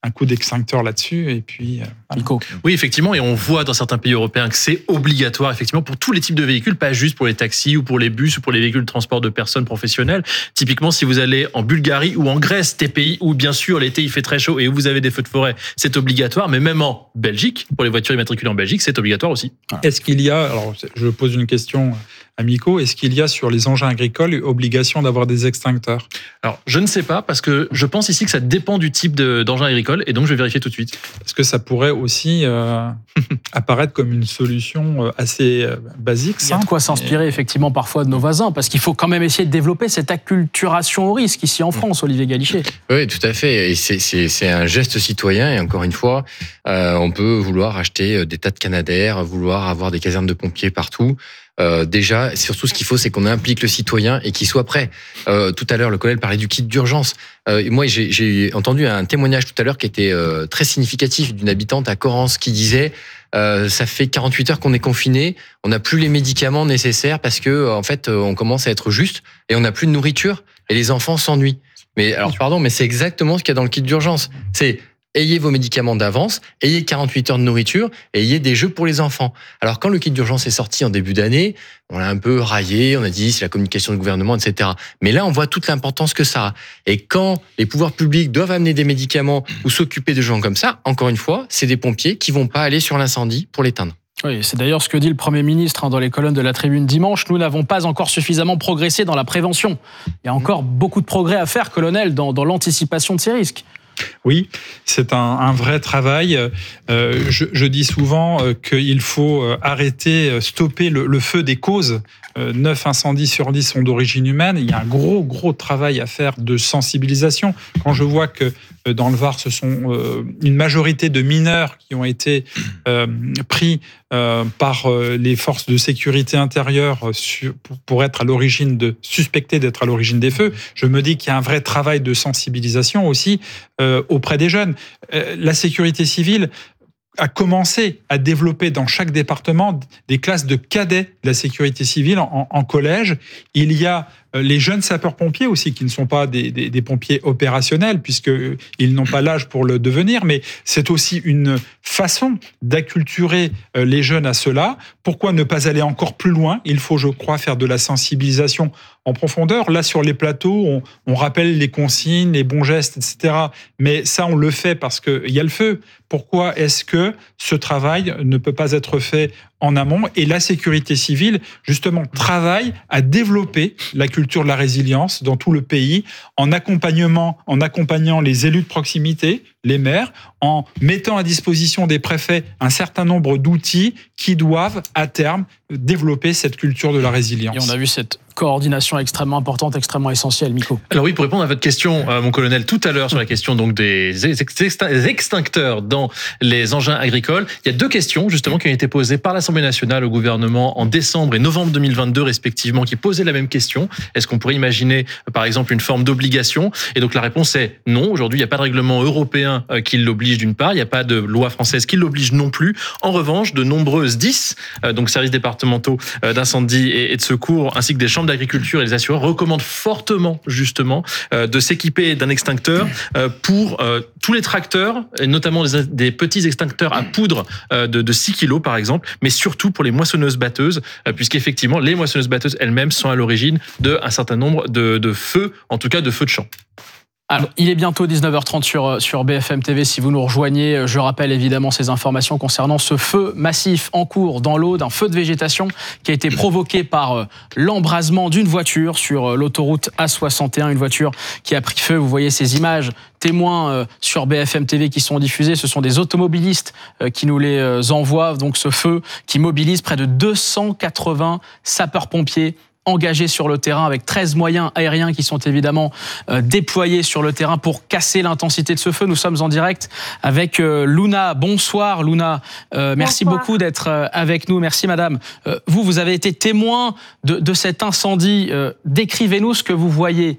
un coup d'extincteur là-dessus. Et puis, euh, Nico. Oui, effectivement, et on voit dans certains pays européens que c'est obligatoire, effectivement, pour tous les types de véhicules, pas juste pour les taxis ou pour les bus ou pour les véhicules de transport de personnes professionnelles. Typiquement, si vous allez en Bulgarie ou en Grèce, des pays où, bien sûr, l'été, il fait très chaud et où vous avez des feux de forêt, c'est obligatoire. Mais même en Belgique, pour les voitures immatriculées en Belgique, c'est obligatoire aussi. Est-ce qu'il y a, alors je pose une question à Miko, est-ce qu'il y a sur les engins agricoles obligation d'avoir des extincteurs? Alors, je ne sais pas, parce que je pense ici que ça dépend du type de, d'engin agricole, et donc je vais vérifier tout de suite. Parce que ça pourrait aussi euh, apparaître comme une solution assez basique. Il y a de quoi s'inspirer effectivement parfois de nos voisins, parce qu'il faut quand même essayer de développer cette acculturation au risque ici en France, Olivier Galichet. Oui, tout à fait. Et c'est, c'est, c'est un geste citoyen, et encore une fois, euh, on peut vouloir acheter des tas de Canadair, vouloir avoir des casernes de pompiers partout. Euh, déjà, surtout ce qu'il faut, c'est qu'on implique le citoyen et qu'il soit prêt. Euh, tout à l'heure, le colonel parlait du kit d'urgence. Euh, moi, j'ai, j'ai entendu un témoignage tout à l'heure qui était euh, très significatif d'une habitante à Corrence qui disait euh, ça fait quarante-huit heures qu'on est confiné, on n'a plus les médicaments nécessaires parce que en fait, on commence à être juste et on n'a plus de nourriture et les enfants s'ennuient. Mais alors, pardon, mais c'est exactement ce qu'il y a dans le kit d'urgence. C'est ayez vos médicaments d'avance, ayez quarante-huit heures de nourriture et ayez des jeux pour les enfants. Alors, quand le kit d'urgence est sorti en début d'année, on l'a un peu raillé, on a dit c'est la communication du gouvernement, et cetera. Mais là, on voit toute l'importance que ça a. Et quand les pouvoirs publics doivent amener des médicaments ou s'occuper de gens comme ça, encore une fois, c'est des pompiers qui vont pas aller sur l'incendie pour l'éteindre. Oui, c'est d'ailleurs ce que dit le Premier ministre dans les colonnes de la Tribune dimanche. Nous n'avons pas encore suffisamment progressé dans la prévention. Il y a encore beaucoup de progrès à faire, colonel, dans, dans l'anticipation de ces risques. Oui, c'est un, un vrai travail. Euh, je, je dis souvent qu'il faut arrêter, stopper le, le feu des causes. Euh, neuf incendies sur dix sont d'origine humaine. Il y a un gros, gros travail à faire de sensibilisation. Quand je vois que dans le Var, ce sont euh, une majorité de mineurs qui ont été euh, pris euh, par euh, les forces de sécurité intérieure sur, pour, pour être à l'origine de, suspectés d'être à l'origine des feux, je me dis qu'il y a un vrai travail de sensibilisation aussi euh, auprès des jeunes. Euh, la sécurité civile a commencé à développer dans chaque département des classes de cadets de la sécurité civile en, en collège. Il y a les jeunes sapeurs-pompiers aussi, qui ne sont pas des, des, des pompiers opérationnels, puisqu'ils n'ont pas l'âge pour le devenir, mais c'est aussi une façon d'acculturer les jeunes à cela. Pourquoi ne pas aller encore plus loin? Il faut, je crois, faire de la sensibilisation en profondeur. Là, sur les plateaux, on, on rappelle les consignes, les bons gestes, et cetera. Mais ça, on le fait parce qu'il y a le feu. Pourquoi est-ce que ce travail ne peut pas être fait en amont? Et la sécurité civile, justement, travaille à développer la culture de la résilience dans tout le pays, en accompagnement, en accompagnant les élus de proximité, les maires, en mettant à disposition des préfets un certain nombre d'outils qui doivent, à terme, développer cette culture de la résilience. Et on a vu cette coordination extrêmement importante, extrêmement essentielle, Miko. Alors oui, pour répondre à votre question, euh, mon colonel, tout à l'heure sur la question donc des extincteurs dans les engins agricoles, il y a deux questions justement qui ont été posées par l'Assemblée nationale au gouvernement en décembre et novembre deux mille vingt-deux respectivement, qui posaient la même question. Est-ce qu'on pourrait imaginer par exemple une forme d'obligation? Et donc la réponse est non. Aujourd'hui, il n'y a pas de règlement européen qui l'oblige d'une part, il n'y a pas de loi française qui l'oblige non plus. En revanche, de nombreuses D I S, donc services départementaux d'incendie et de secours, ainsi que des chambres d'agriculture et les assureurs recommandent fortement justement euh, de s'équiper d'un extincteur euh, pour euh, tous les tracteurs, et notamment des, des petits extincteurs à poudre euh, de, de six kilos par exemple, mais surtout pour les moissonneuses-batteuses, euh, puisqu'effectivement les moissonneuses-batteuses elles-mêmes sont à l'origine d'un certain nombre de, de feux, en tout cas de feux de champ. Alors, il est bientôt dix-neuf heures trente sur, sur B F M T V. Si vous nous rejoignez, je rappelle évidemment ces informations concernant ce feu massif en cours dans l'Aude, un feu de végétation qui a été provoqué par l'embrasement d'une voiture sur l'autoroute A soixante et un, une voiture qui a pris feu. Vous voyez ces images témoins sur B F M T V qui sont diffusées. Ce sont des automobilistes qui nous les envoient. Donc ce feu qui mobilise près de deux cent quatre-vingts sapeurs-pompiers engagés sur le terrain avec treize moyens aériens qui sont évidemment euh, déployés sur le terrain pour casser l'intensité de ce feu. Nous sommes en direct avec euh, Luna. Bonsoir Luna. Euh, merci Bonsoir. beaucoup d'être euh, avec nous. Merci madame. Euh, vous, vous avez été témoin de, de cet incendie. Euh, décrivez-nous ce que vous voyez.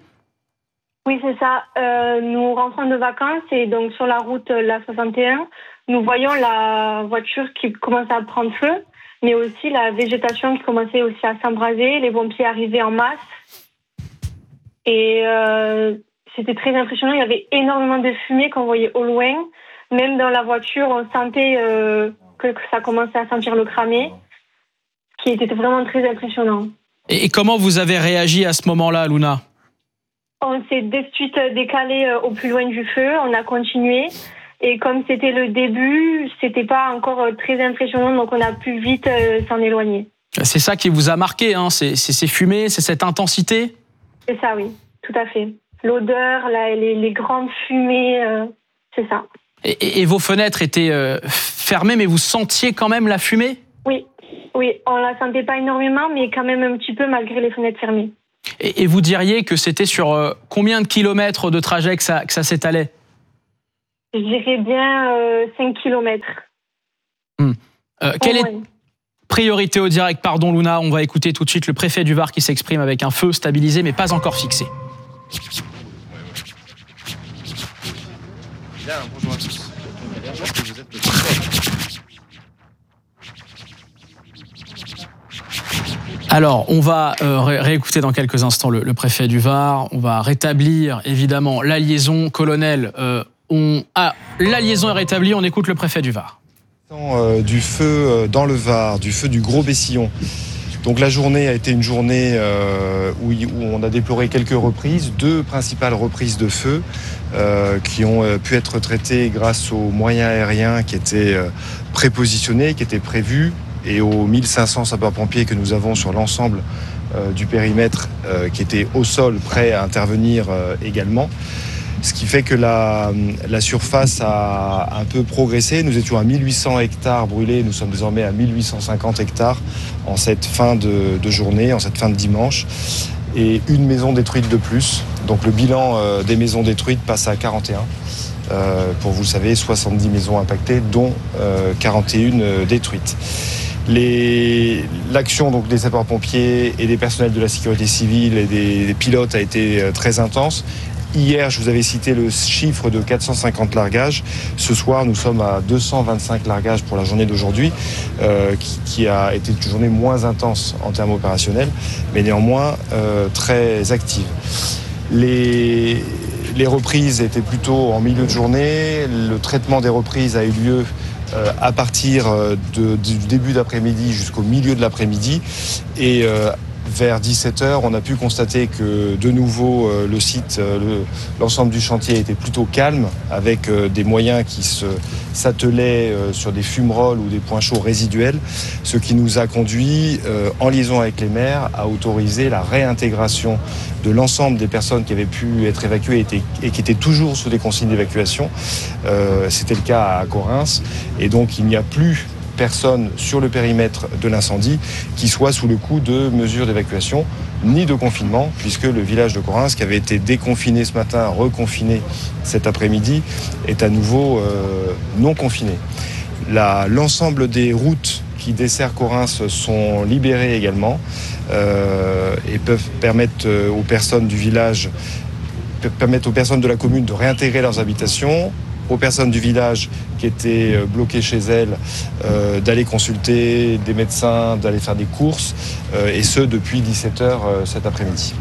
Oui, c'est ça. Euh, nous rentrons de vacances et donc sur la route la soixante et un, nous voyons la voiture qui commence à prendre feu, mais aussi la végétation qui commençait aussi à s'embraser, les pompiers arrivaient en masse. Et euh, c'était très impressionnant. Il y avait énormément de fumée qu'on voyait au loin. Même dans la voiture, on sentait euh, que, que ça commençait à sentir le cramé, ce qui était vraiment très impressionnant. Et, et comment vous avez réagi à ce moment-là, Luna ? On s'est de suite décalé au plus loin du feu, on a continué. Et comme c'était le début, c'était pas encore très impressionnant, donc on a pu vite euh, s'en éloigner. C'est ça qui vous a marqué, hein, c'est, c'est ces fumées, c'est cette intensité ? C'est ça, oui, tout à fait. L'odeur, la, les, les grandes fumées, euh, c'est ça. Et, et, et vos fenêtres étaient euh, fermées, mais vous sentiez quand même la fumée ? Oui, oui, on la sentait pas énormément, mais quand même un petit peu malgré les fenêtres fermées. Et, et vous diriez que c'était sur euh, combien de kilomètres de trajet que ça, que ça s'étalait ? Je dirais bien euh, cinq kilomètres. Hum. Euh, quelle est priorité au direct ? Pardon Luna, on va écouter tout de suite le préfet du Var qui s'exprime avec un feu stabilisé mais pas encore fixé. Alors, on va euh, ré- réécouter dans quelques instants le, le préfet du Var. On va rétablir évidemment la liaison. Colonel, euh, on a la liaison est rétablie. On écoute le préfet du Var. Euh, du feu dans le Var, du feu du Gros Bessillon. Donc la journée a été une journée euh, où, où on a déploré quelques reprises, deux principales reprises de feu euh, qui ont euh, pu être traitées grâce aux moyens aériens qui étaient euh, prépositionnés, qui étaient prévus, et aux mille cinq cents sapeurs-pompiers que nous avons sur l'ensemble euh, du périmètre euh, qui étaient au sol, prêts à intervenir euh, également. Ce qui fait que la, la surface a un peu progressé. Nous étions à mille huit cents hectares brûlés, nous sommes désormais à mille huit cent cinquante hectares en cette fin de, de journée, en cette fin de dimanche. Et une maison détruite de plus. Donc le bilan euh, des maisons détruites passe à quarante et un. Euh, pour vous le savez, soixante-dix maisons impactées, dont euh, quarante et une euh, détruites. Les... L'action donc, des sapeurs-pompiers et des personnels de la sécurité civile et des, des pilotes a été euh, très intense. Hier, je vous avais cité le chiffre de quatre cent cinquante largages. Ce soir, nous sommes à deux cent vingt-cinq largages pour la journée d'aujourd'hui, euh, qui, qui a été une journée moins intense en termes opérationnels, mais néanmoins euh, très active. Les, les reprises étaient plutôt en milieu de journée. Le traitement des reprises a eu lieu euh, à partir de, du début d'après-midi jusqu'au milieu de l'après-midi. Et euh, vers dix-sept heures, on a pu constater que de nouveau euh, le site, euh, le, l'ensemble du chantier était plutôt calme, avec euh, des moyens qui se, s'attelaient euh, sur des fumerolles ou des points chauds résiduels, ce qui nous a conduit, euh, en liaison avec les maires, à autoriser la réintégration de l'ensemble des personnes qui avaient pu être évacuées et, étaient, et qui étaient toujours sous des consignes d'évacuation. Euh, c'était le cas à Correns, et donc il n'y a plus personne sur le périmètre de l'incendie qui soit sous le coup de mesures d'évacuation ni de confinement, puisque le village de Correns, qui avait été déconfiné ce matin, reconfiné cet après-midi, est à nouveau euh, non confiné. La, l'ensemble des routes qui desservent Correns sont libérées également euh, et peuvent permettre aux personnes du village, permettre aux personnes de la commune de réintégrer leurs habitations, aux personnes du village qui étaient bloquées chez elles euh, d'aller consulter des médecins, d'aller faire des courses, euh, et ce depuis dix-sept heures euh, cet après-midi.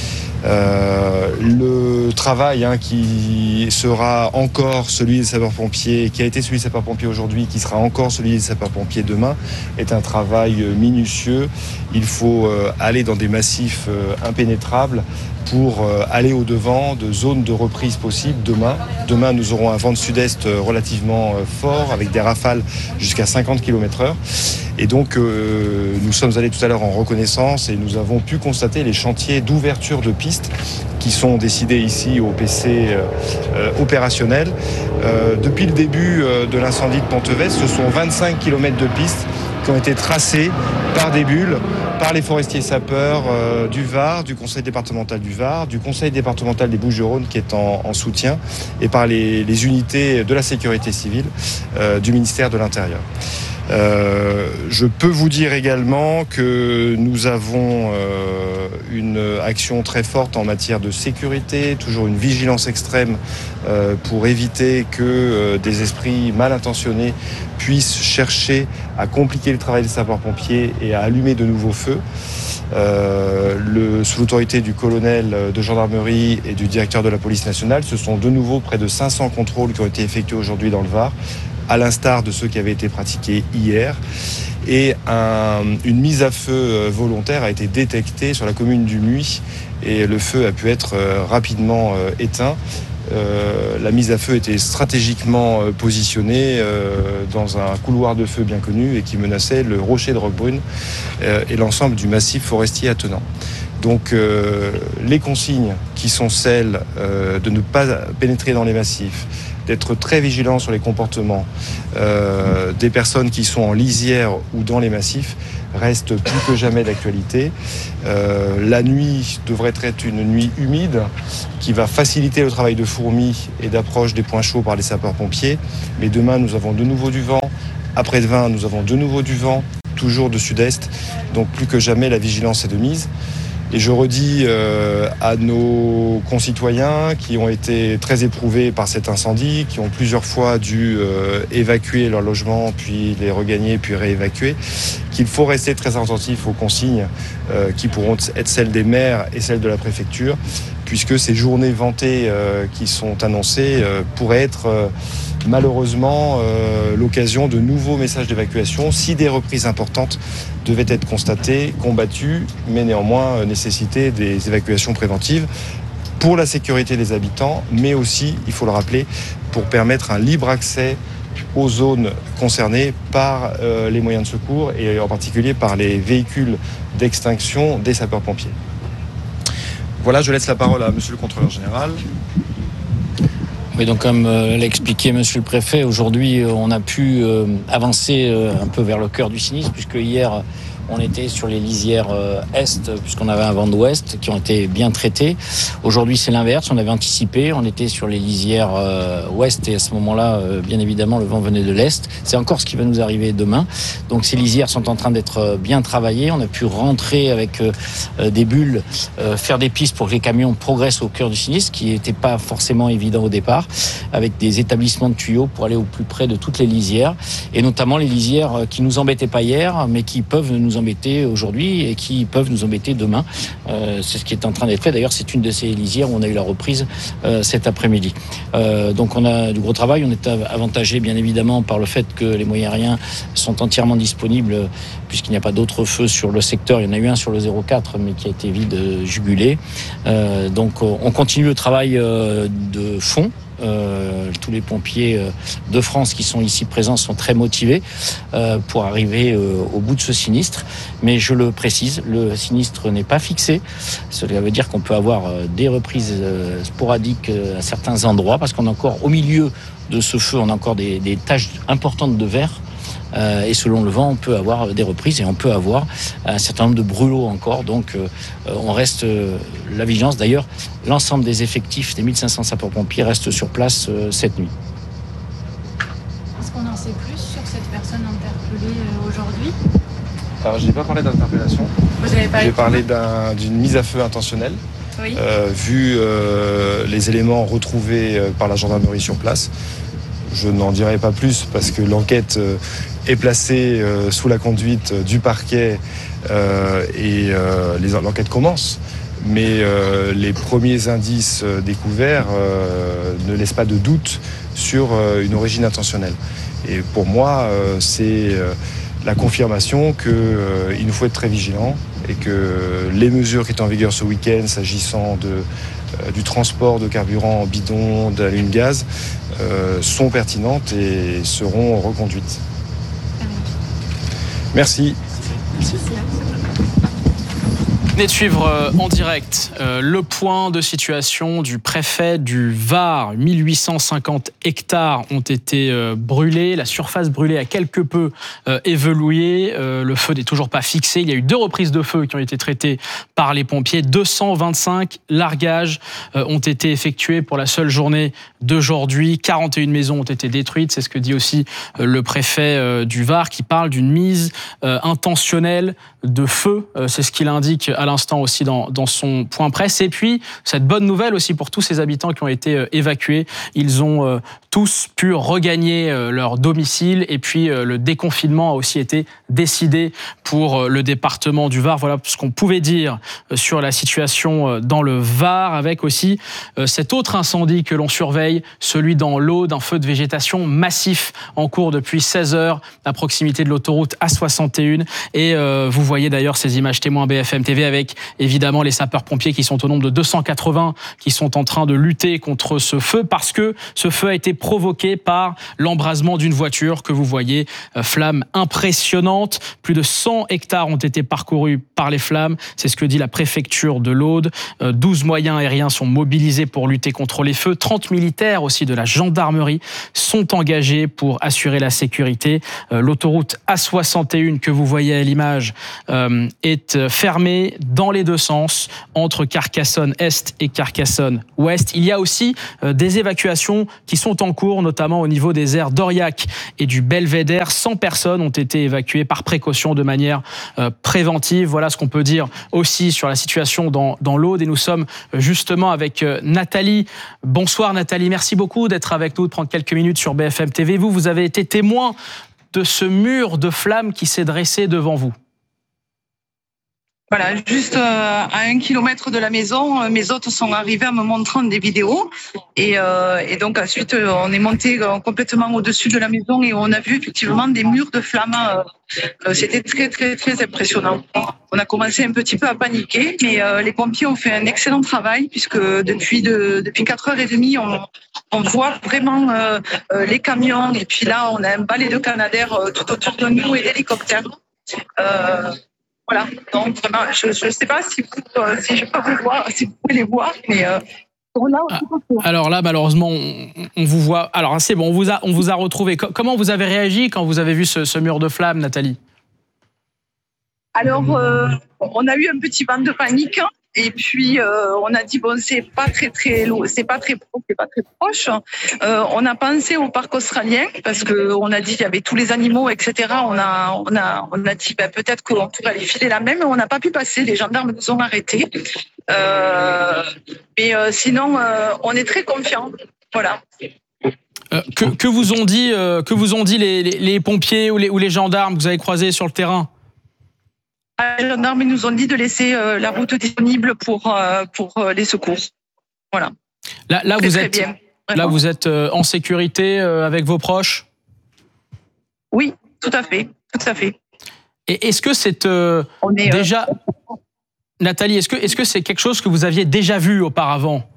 Euh, le travail hein, qui sera encore celui des sapeurs-pompiers, qui a été celui des sapeurs-pompiers aujourd'hui, qui sera encore celui des sapeurs-pompiers demain, est un travail minutieux. Il faut euh, aller dans des massifs euh, impénétrables pour euh, aller au-devant de zones de reprise possibles demain. Demain, nous aurons un vent de sud-est relativement euh, fort, avec des rafales jusqu'à cinquante kilomètres heure. Et donc, euh, nous sommes allés tout à l'heure en reconnaissance et nous avons pu constater les chantiers d'ouverture de pistes qui sont décidés ici au P C euh, euh, opérationnel. Euh, depuis le début euh, de l'incendie de Ponteves, ce sont vingt-cinq kilomètres de pistes qui ont été tracés par des bulles, par les forestiers sapeurs euh, du Var, du conseil départemental du Var, du conseil départemental des Bouches-du-Rhône qui est en, en soutien, et par les, les unités de la sécurité civile euh, du ministère de l'Intérieur. Euh, je peux vous dire également que nous avons euh, une action très forte en matière de sécurité, toujours une vigilance extrême euh, pour éviter que euh, des esprits mal intentionnés puissent chercher à compliquer le travail des sapeurs-pompiers et à allumer de nouveaux feux. euh, le, sous l'autorité du colonel de gendarmerie et du directeur de la police nationale. Ce sont de nouveau près de cinq cents contrôles qui ont été effectués aujourd'hui dans le Var, à l'instar de ceux qui avaient été pratiqués hier. Et un, une mise à feu volontaire a été détectée sur la commune du Muy et le feu a pu être rapidement éteint. Euh, la mise à feu était stratégiquement positionnée euh, dans un couloir de feu bien connu et qui menaçait le rocher de Roquebrune euh, et l'ensemble du massif forestier attenant. Donc euh, les consignes qui sont celles euh, de ne pas pénétrer dans les massifs, d'être très vigilant sur les comportements euh, des personnes qui sont en lisière ou dans les massifs reste plus que jamais d'actualité. Euh, la nuit devrait être une nuit humide qui va faciliter le travail de fourmis et d'approche des points chauds par les sapeurs-pompiers. Mais demain, nous avons de nouveau du vent. Après-demain, nous avons de nouveau du vent, toujours de sud-est. Donc plus que jamais, la vigilance est de mise. Et je redis euh, à nos concitoyens qui ont été très éprouvés par cet incendie, qui ont plusieurs fois dû euh, évacuer leur logement, puis les regagner, puis réévacuer, qu'il faut rester très attentif aux consignes euh, qui pourront être celles des maires et celles de la préfecture, puisque ces journées ventées euh, qui sont annoncées euh, pourraient être euh, malheureusement euh, l'occasion de nouveaux messages d'évacuation si des reprises importantes devaient être constatées, combattues, mais néanmoins euh, nécessiter des évacuations préventives pour la sécurité des habitants, mais aussi, il faut le rappeler, pour permettre un libre accès aux zones concernées par euh, les moyens de secours et en particulier par les véhicules d'extinction des sapeurs-pompiers. Voilà, je laisse la parole à Monsieur le Contrôleur Général. Oui, donc comme euh, l'a expliqué Monsieur le Préfet, aujourd'hui euh, on a pu euh, avancer euh, un peu vers le cœur du sinistre, puisque hier on était sur les lisières euh, est, puisqu'on avait un vent d'ouest qui ont été bien traités. Aujourd'hui c'est l'inverse, on avait anticipé, on était sur les lisières euh, ouest et à ce moment-là, euh, bien évidemment, le vent venait de l'est. C'est encore ce qui va nous arriver demain. Donc ces lisières sont en train d'être bien travaillées. On a pu rentrer avec euh, des bulles, euh, faire des pistes pour que les camions progressent au cœur du sinistre, qui n'était pas forcément évident au départ, avec des établissements de tuyaux pour aller au plus près de toutes les lisières, et notamment les lisières qui nous embêtaient pas hier, mais qui peuvent nous embêter aujourd'hui et qui peuvent nous embêter demain. Euh, c'est ce qui est en train d'être fait. D'ailleurs, c'est une de ces lisières où on a eu la reprise euh, cet après-midi. Euh, donc on a du gros travail. On est avantagé, bien évidemment, par le fait que les moyens aériens sont entièrement disponibles, puisqu'il n'y a pas d'autres feux sur le secteur. Il y en a eu un sur le zéro quatre, mais qui a été vite jugulé. Euh, donc on continue le travail euh, de fond. Euh, tous les pompiers de France qui sont ici présents sont très motivés euh, pour arriver euh, au bout de ce sinistre. Mais je le précise, le sinistre n'est pas fixé. Cela veut dire qu'on peut avoir euh, des reprises euh, sporadiques euh, à certains endroits, parce qu'on a encore, au milieu de ce feu, on a encore des, des taches importantes de verre. Euh, et selon le vent, on peut avoir des reprises et on peut avoir un certain nombre de brûlots encore. Donc, euh, on reste euh, la vigilance. D'ailleurs, l'ensemble des effectifs des mille cinq cents sapeurs-pompiers restent sur place euh, cette nuit. Est-ce qu'on en sait plus sur cette personne interpellée euh, aujourd'hui ? Alors, je n'ai pas parlé d'interpellation. Vous avez parlé J'ai parlé d'un, d'une mise à feu intentionnelle. Oui. Euh, vu euh, les éléments retrouvés euh, par la gendarmerie sur place. Je n'en dirai pas plus parce que l'enquête euh, est placée euh, sous la conduite du parquet euh, et euh, les, l'enquête commence. Mais euh, les premiers indices euh, découverts euh, ne laissent pas de doute sur euh, une origine intentionnelle. Et pour moi, euh, c'est euh, la confirmation qu'il euh, nous faut être très vigilants et que les mesures qui étaient en vigueur ce week-end, s'agissant de, euh, du transport de carburant en bidon, d'allume-gaz, euh, sont pertinentes et seront reconduites. Merci. Merci. Vous venez de suivre en direct euh, le point de situation du préfet du Var. mille huit cent cinquante hectares ont été euh, brûlés. La surface brûlée a quelque peu euh, évolué. Euh, le feu n'est toujours pas fixé. Il y a eu deux reprises de feu qui ont été traitées par les pompiers. deux cent vingt-cinq largages euh, ont été effectués pour la seule journée d'aujourd'hui. quarante et une maisons ont été détruites. C'est ce que dit aussi euh, le préfet euh, du Var, qui parle d'une mise euh, intentionnelle de feu. Euh, c'est ce qu'il indique à à l'instant aussi dans, dans son point presse. Et puis, cette bonne nouvelle aussi pour tous ces habitants qui ont été évacués. Ils ont tous pu regagner leur domicile et puis le déconfinement a aussi été décidé pour le département du Var. Voilà ce qu'on pouvait dire sur la situation dans le Var, avec aussi cet autre incendie que l'on surveille, celui dans l'Aude, un feu de végétation massif en cours depuis seize heures à proximité de l'autoroute A soixante et un. Et euh, vous voyez d'ailleurs ces images témoins B F M T V avec évidemment les sapeurs-pompiers qui sont au nombre de deux cent quatre-vingts qui sont en train de lutter contre ce feu parce que ce feu a été provoqué par l'embrasement d'une voiture que vous voyez, euh, flamme impressionnante. Plus de cent hectares ont été parcourus par les flammes. C'est ce que dit la préfecture de l'Aude. Euh, douze moyens aériens sont mobilisés pour lutter contre les feux. trente militaires aussi de la gendarmerie sont engagés pour assurer la sécurité. Euh, l'autoroute A soixante et un que vous voyez à l'image euh, est fermée dans les deux sens entre Carcassonne-Est et Carcassonne-Ouest. Il y a aussi euh, des évacuations qui sont en cours, notamment au niveau des aires d'Aurillac et du Belvédère. cent personnes ont été évacuées par précaution de manière euh, préventive. Voilà ce qu'on peut dire aussi sur la situation dans, dans l'Aude. Et nous sommes justement avec euh, Nathalie. Bonsoir Nathalie, merci beaucoup d'être avec nous, de prendre quelques minutes sur B F M T V. Vous, vous avez été témoin de ce mur de flammes qui s'est dressé devant vous. Voilà, juste euh, à un kilomètre de la maison, euh, mes hôtes sont arrivés en me montrant des vidéos et, euh, et donc ensuite euh, on est monté euh, complètement au-dessus de la maison et on a vu effectivement des murs de flammes. Euh, euh, c'était très très très impressionnant. On a commencé un petit peu à paniquer, mais euh, les pompiers ont fait un excellent travail puisque depuis de, depuis quatre heures trente, on, on voit vraiment euh, euh, les camions et puis là on a un balai de Canadair euh, tout autour de nous et d'hélicoptères. Euh, Voilà, donc vraiment, je ne sais pas si, vous, euh, si je peux vous voir, si vous pouvez les voir, mais euh, là, ah, alors là, malheureusement, on, on vous voit. Alors c'est bon, on vous a, on vous a retrouvé. Comment vous avez réagi quand vous avez vu ce, ce mur de flammes, Nathalie? Alors, euh, on a eu un petit vent de panique. Et puis euh, on a dit bon, c'est pas très très lourd, c'est pas très proche, c'est pas très proche. Euh, on a pensé au parc australien parce que on a dit il y avait tous les animaux, et cetera. On a on a on a dit ben, peut-être qu'on pourrait aller filer la même, mais on n'a pas pu passer. Les gendarmes nous ont arrêtés. Euh, mais euh, sinon, euh, on est très confiants. Voilà. Euh, que, que vous ont dit euh, que vous ont dit les, les, les pompiers ou les ou les gendarmes que vous avez croisés sur le terrain? Les gendarmes nous ont dit de laisser euh, la route disponible pour, euh, pour euh, les secours. Voilà. Là, là, vous, êtes, bien, là vous êtes euh, en sécurité euh, avec vos proches? Oui, tout à fait. Tout à fait. Et est-ce que c'est euh, est, déjà... Euh... Nathalie, est-ce que est-ce que c'est quelque chose que vous aviez déjà vu auparavant?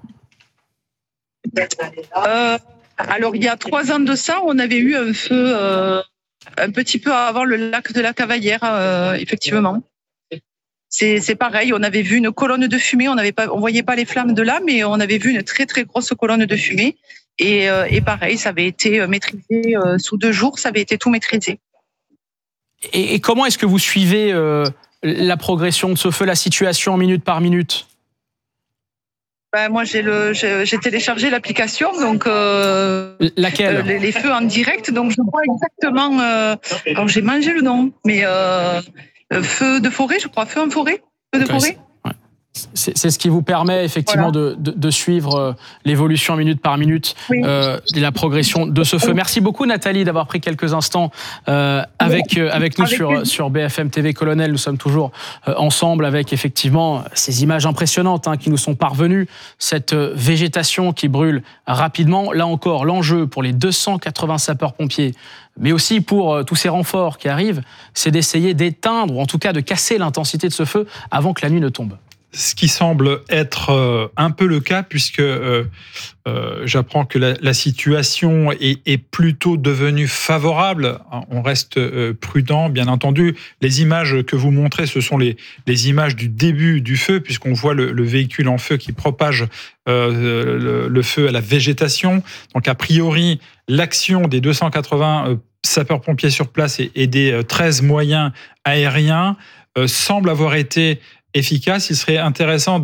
euh, Alors, il y a trois ans de ça, on avait eu un feu... Euh... un petit peu avant le lac de la Cavaillère, euh, effectivement. C'est, c'est pareil, on avait vu une colonne de fumée, on n'avait pas, on voyait pas les flammes de là, mais on avait vu une très très grosse colonne de fumée. Et, euh, et pareil, ça avait été maîtrisé euh, sous deux jours, ça avait été tout maîtrisé. Et, et comment est-ce que vous suivez euh, la progression de ce feu, la situation minute par minute? Ben, moi, j'ai, le, j'ai, j'ai téléchargé l'application, donc euh, laquelle euh, les, les feux en direct, donc je vois exactement. Euh, alors j'ai mangé le nom, mais euh, feu de forêt, je crois, feu en forêt, feu de okay, forêt. C'est, ouais. c'est, c'est ce qui vous permet effectivement voilà. de, de, de suivre l'évolution minute par minute, oui. euh, et la progression de ce feu. Oui. Merci beaucoup Nathalie d'avoir pris quelques instants euh, avec euh, avec nous avec sur sur B F M T V Colonel. Nous sommes toujours euh, ensemble avec effectivement ces images impressionnantes hein, qui nous sont parvenues, cette euh, végétation qui brûle rapidement. Là encore, l'enjeu pour les deux cent quatre-vingts sapeurs-pompiers, mais aussi pour euh, tous ces renforts qui arrivent, c'est d'essayer d'éteindre ou en tout cas de casser l'intensité de ce feu avant que la nuit ne tombe. Ce qui semble être euh, un peu le cas, puisque euh, euh, j'apprends que la, la situation est, est plutôt devenue favorable. On reste euh, prudent, bien entendu. Les images que vous montrez, ce sont les, les images du début du feu, puisqu'on voit le, le véhicule en feu qui propage euh, le, le feu à la végétation. Donc, a priori, l'action des deux cent quatre-vingts euh, sapeurs-pompiers sur place et, et des treize moyens aériens euh, semble avoir été efficace. Il serait intéressant de,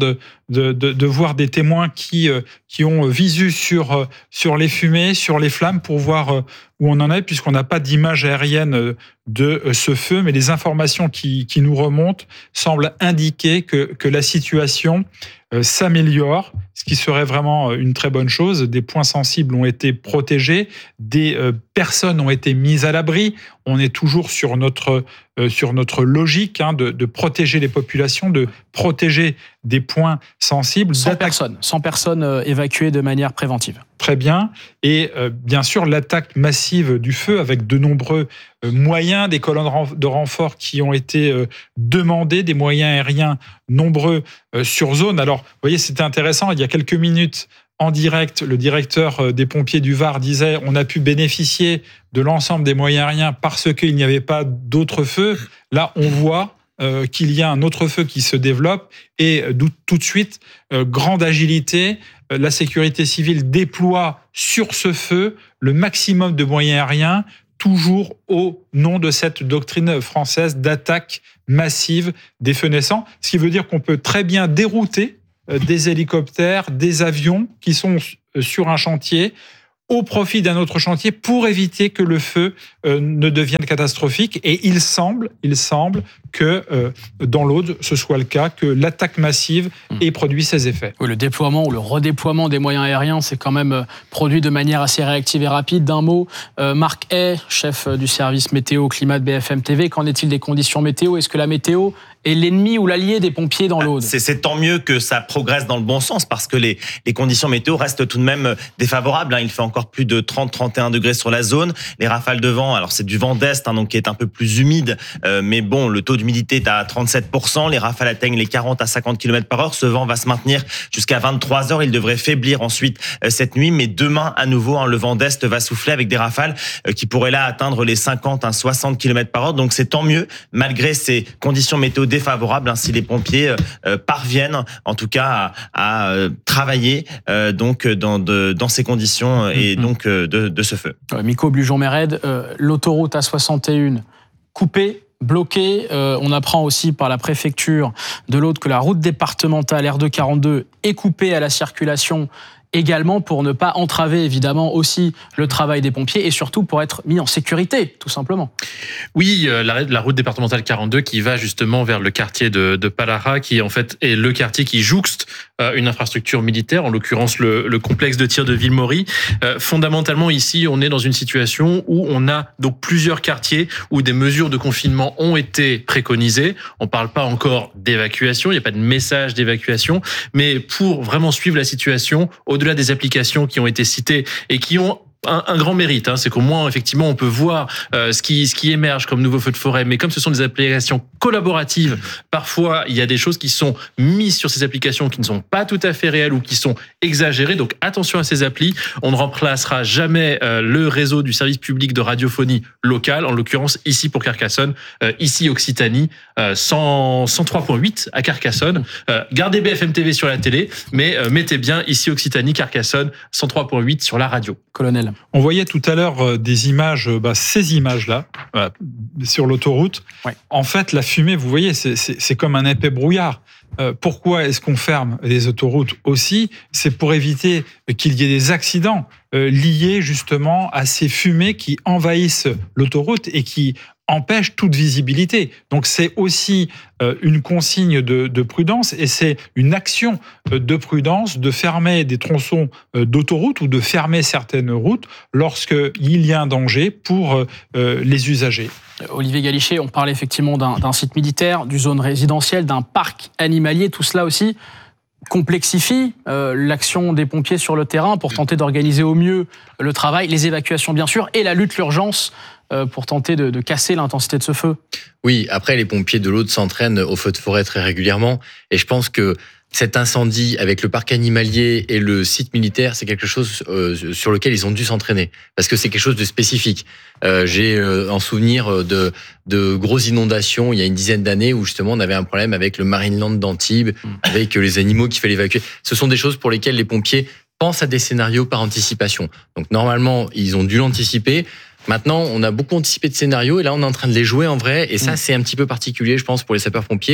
de, de, de voir des témoins qui, qui ont visu sur, sur les fumées, sur les flammes, pour voir où on en est, puisqu'on n'a pas d'image aérienne de ce feu, mais les informations qui, qui nous remontent semblent indiquer que, que la situation s'améliore, ce qui serait vraiment une très bonne chose. Des points sensibles ont été protégés, des personnes ont été mises à l'abri. On est toujours sur notre, euh, sur notre logique hein, de, de protéger les populations, de protéger des points sensibles. cent personnes, cent personnes évacuées de manière préventive. Très bien. Et euh, bien sûr, l'attaque massive du feu avec de nombreux euh, moyens, des colonnes de renfort qui ont été euh, demandées, des moyens aériens nombreux euh, sur zone. Alors, vous voyez, c'était intéressant. Il y a quelques minutes, en direct, le directeur des pompiers du Var disait on a pu bénéficier de l'ensemble des moyens aériens parce qu'il n'y avait pas d'autres feux. Là, on voit euh, qu'il y a un autre feu qui se développe et euh, tout de suite, euh, grande agilité. Euh, la sécurité civile déploie sur ce feu le maximum de moyens aériens, toujours au nom de cette doctrine française d'attaque massive des feux naissants. Ce qui veut dire qu'on peut très bien dérouter des hélicoptères, des avions qui sont sur un chantier au profit d'un autre chantier pour éviter que le feu euh, ne devienne catastrophique. Et il semble, il semble que euh, dans l'Aude, ce soit le cas, que l'attaque massive ait produit ses effets. Oui, le déploiement ou le redéploiement des moyens aériens, c'est quand même produit de manière assez réactive et rapide. D'un mot, euh, Marc Hay, chef du service météo climat de B F M T V, qu'en est-il des conditions météo ? Est-ce que la météo est l'ennemi ou l'allié des pompiers dans l'Aude ? C'est, c'est tant mieux que ça progresse dans le bon sens, parce que les, les conditions météo restent tout de même défavorables. Il fait encore plus de trente à trente et un degrés sur la zone. Les rafales de vent, alors c'est du vent d'est, hein, donc qui est un peu plus humide, euh, mais bon, le taux d'humidité est à trente-sept pour cent. Les rafales atteignent les quarante à cinquante kilomètres par heure. Ce vent va se maintenir jusqu'à vingt-trois heures. Il devrait faiblir ensuite euh, cette nuit, mais demain, à nouveau, hein, le vent d'est va souffler avec des rafales euh, qui pourraient là atteindre les cinquante à soixante kilomètres par heure. Donc c'est tant mieux, malgré ces conditions météo défavorables, hein, si les pompiers euh, parviennent, en tout cas, à, à euh, travailler euh, donc dans, de, dans ces conditions et mmh. donc euh, de, de ce feu. Euh, Miko Blujon-Méred, euh, l'autoroute A soixante et un coupée, bloquée. Euh, on apprend aussi par la préfecture de l'Aude que la route départementale R deux quarante-deux est coupée à la circulation également pour ne pas entraver évidemment aussi le travail des pompiers et surtout pour être mis en sécurité, tout simplement. Oui, la, la route départementale quarante-deux qui va justement vers le quartier de, de Palara, qui en fait est le quartier qui jouxte euh, une infrastructure militaire, en l'occurrence le, le complexe de tir de Ville-Maury. Euh, fondamentalement ici, on est dans une situation où on a donc plusieurs quartiers où des mesures de confinement ont été préconisées. On parle pas encore d'évacuation, il n'y a pas de message d'évacuation, mais pour vraiment suivre la situation, au au-delà des applications qui ont été citées et qui ont Un, un grand mérite, hein, c'est qu'au moins effectivement on peut voir euh, ce qui ce qui émerge comme nouveau feu de forêt, mais comme ce sont des applications collaboratives, parfois il y a des choses qui sont mises sur ces applications qui ne sont pas tout à fait réelles ou qui sont exagérées. Donc attention à ces applis. On ne remplacera jamais euh, le réseau du service public de radiophonie locale, en l'occurrence ici pour Carcassonne, euh, ici Occitanie, euh, cent, cent trois virgule huit à Carcassonne. Euh, gardez B F M T V sur la télé, mais euh, mettez bien ici Occitanie, Carcassonne, cent trois virgule huit sur la radio. Colonel. On voyait tout à l'heure des images, bah, ces images-là, voilà, sur l'autoroute. Ouais. En fait, la fumée, vous voyez, c'est, c'est, c'est comme un épais brouillard. Euh, pourquoi est-ce qu'on ferme les autoroutes aussi ? C'est pour éviter qu'il y ait des accidents euh, liés justement à ces fumées qui envahissent l'autoroute et qui empêche toute visibilité. Donc c'est aussi euh, une consigne de, de prudence et c'est une action de prudence de fermer des tronçons euh, d'autoroute ou de fermer certaines routes lorsqu'il y a un danger pour euh, les usagers. Olivier Galichet, on parle effectivement d'un, d'un site militaire, d'une zone résidentielle, d'un parc animalier, tout cela aussi complexifie euh, l'action des pompiers sur le terrain pour tenter d'organiser au mieux le travail, les évacuations bien sûr, et la lutte, l'urgence euh, pour tenter de, de casser l'intensité de ce feu. Oui, après les pompiers de l'Aude s'entraînent au feu de forêt très régulièrement et je pense que cet incendie avec le parc animalier et le site militaire, c'est quelque chose euh, sur lequel ils ont dû s'entraîner parce que c'est quelque chose de spécifique. Euh, j'ai euh, en souvenir de, de grosses inondations il y a une dizaine d'années où justement on avait un problème avec le Marineland d'Antibes, mmh. avec les animaux qu'il fallait évacuer. Ce sont des choses pour lesquelles les pompiers pensent à des scénarios par anticipation. Donc normalement, ils ont dû l'anticiper. Maintenant, on a beaucoup anticipé de scénarios et là, on est en train de les jouer en vrai. Et ça, mmh. c'est un petit peu particulier, je pense, pour les sapeurs-pompiers.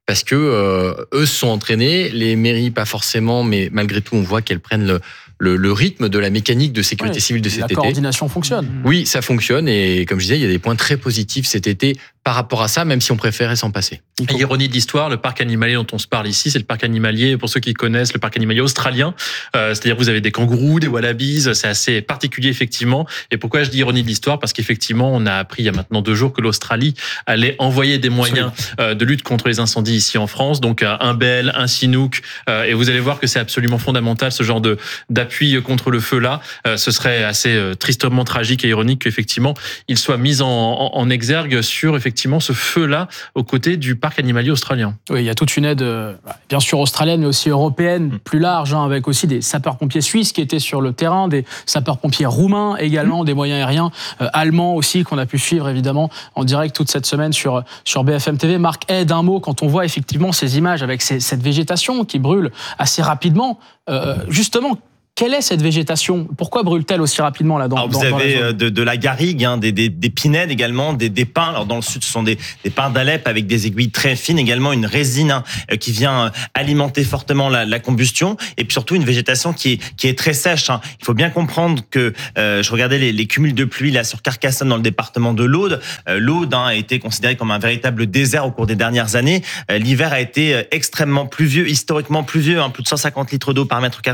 parce que euh, eux se sont entraînés, les mairies pas forcément, mais malgré tout, on voit qu'elles prennent le, le, le rythme de la mécanique de sécurité oui, civile de cet la été. La coordination fonctionne. Oui, ça fonctionne, et comme je disais, il y a des points très positifs cet été par rapport à ça, même si on préférait s'en passer. Et ironie de l'histoire, le parc animalier dont on se parle ici, c'est le parc animalier, pour ceux qui connaissent, le parc animalier australien. Euh, c'est-à-dire vous avez des kangourous, des wallabies, c'est assez particulier effectivement. Et pourquoi je dis ironie de l'histoire ? Parce qu'effectivement, on a appris il y a maintenant deux jours que l'Australie allait envoyer des moyens euh, de lutte contre les incendies ici en France. Donc un Bell, un Chinook, euh, et vous allez voir que c'est absolument fondamental ce genre de d'appui contre le feu là. Euh, ce serait assez euh, tristement tragique et ironique qu'effectivement il soit mis en, en, en exergue sur effectivement ce feu-là aux côtés du parc animalier australien. Oui, il y a toute une aide, euh, bien sûr australienne, mais aussi européenne, plus large, hein, avec aussi des sapeurs-pompiers suisses qui étaient sur le terrain, des sapeurs-pompiers roumains également, mmh. des moyens aériens euh, allemands aussi, qu'on a pu suivre évidemment en direct toute cette semaine sur, sur B F M T V. Marc, aide un mot quand on voit effectivement ces images avec ces, cette végétation qui brûle assez rapidement. Euh, justement, quelle est cette végétation ? Pourquoi brûle-t-elle aussi rapidement là dans, Alors, dans, vous dans avez la zone ? de, de la garrigue, hein, des, des, des pinèdes également, des, des pins. Alors dans le sud, ce sont des, des pins d'Alep avec des aiguilles très fines, également une résine hein, qui vient alimenter fortement la, la combustion, et puis surtout une végétation qui est, qui est très sèche. Hein. Il faut bien comprendre que euh, je regardais les, les cumuls de pluie là sur Carcassonne dans le département de l'Aude. Euh, L'Aude hein, a été considérée comme un véritable désert au cours des dernières années. Euh, l'hiver a été extrêmement pluvieux, historiquement pluvieux, hein, plus de cent cinquante litres d'eau par mètre carré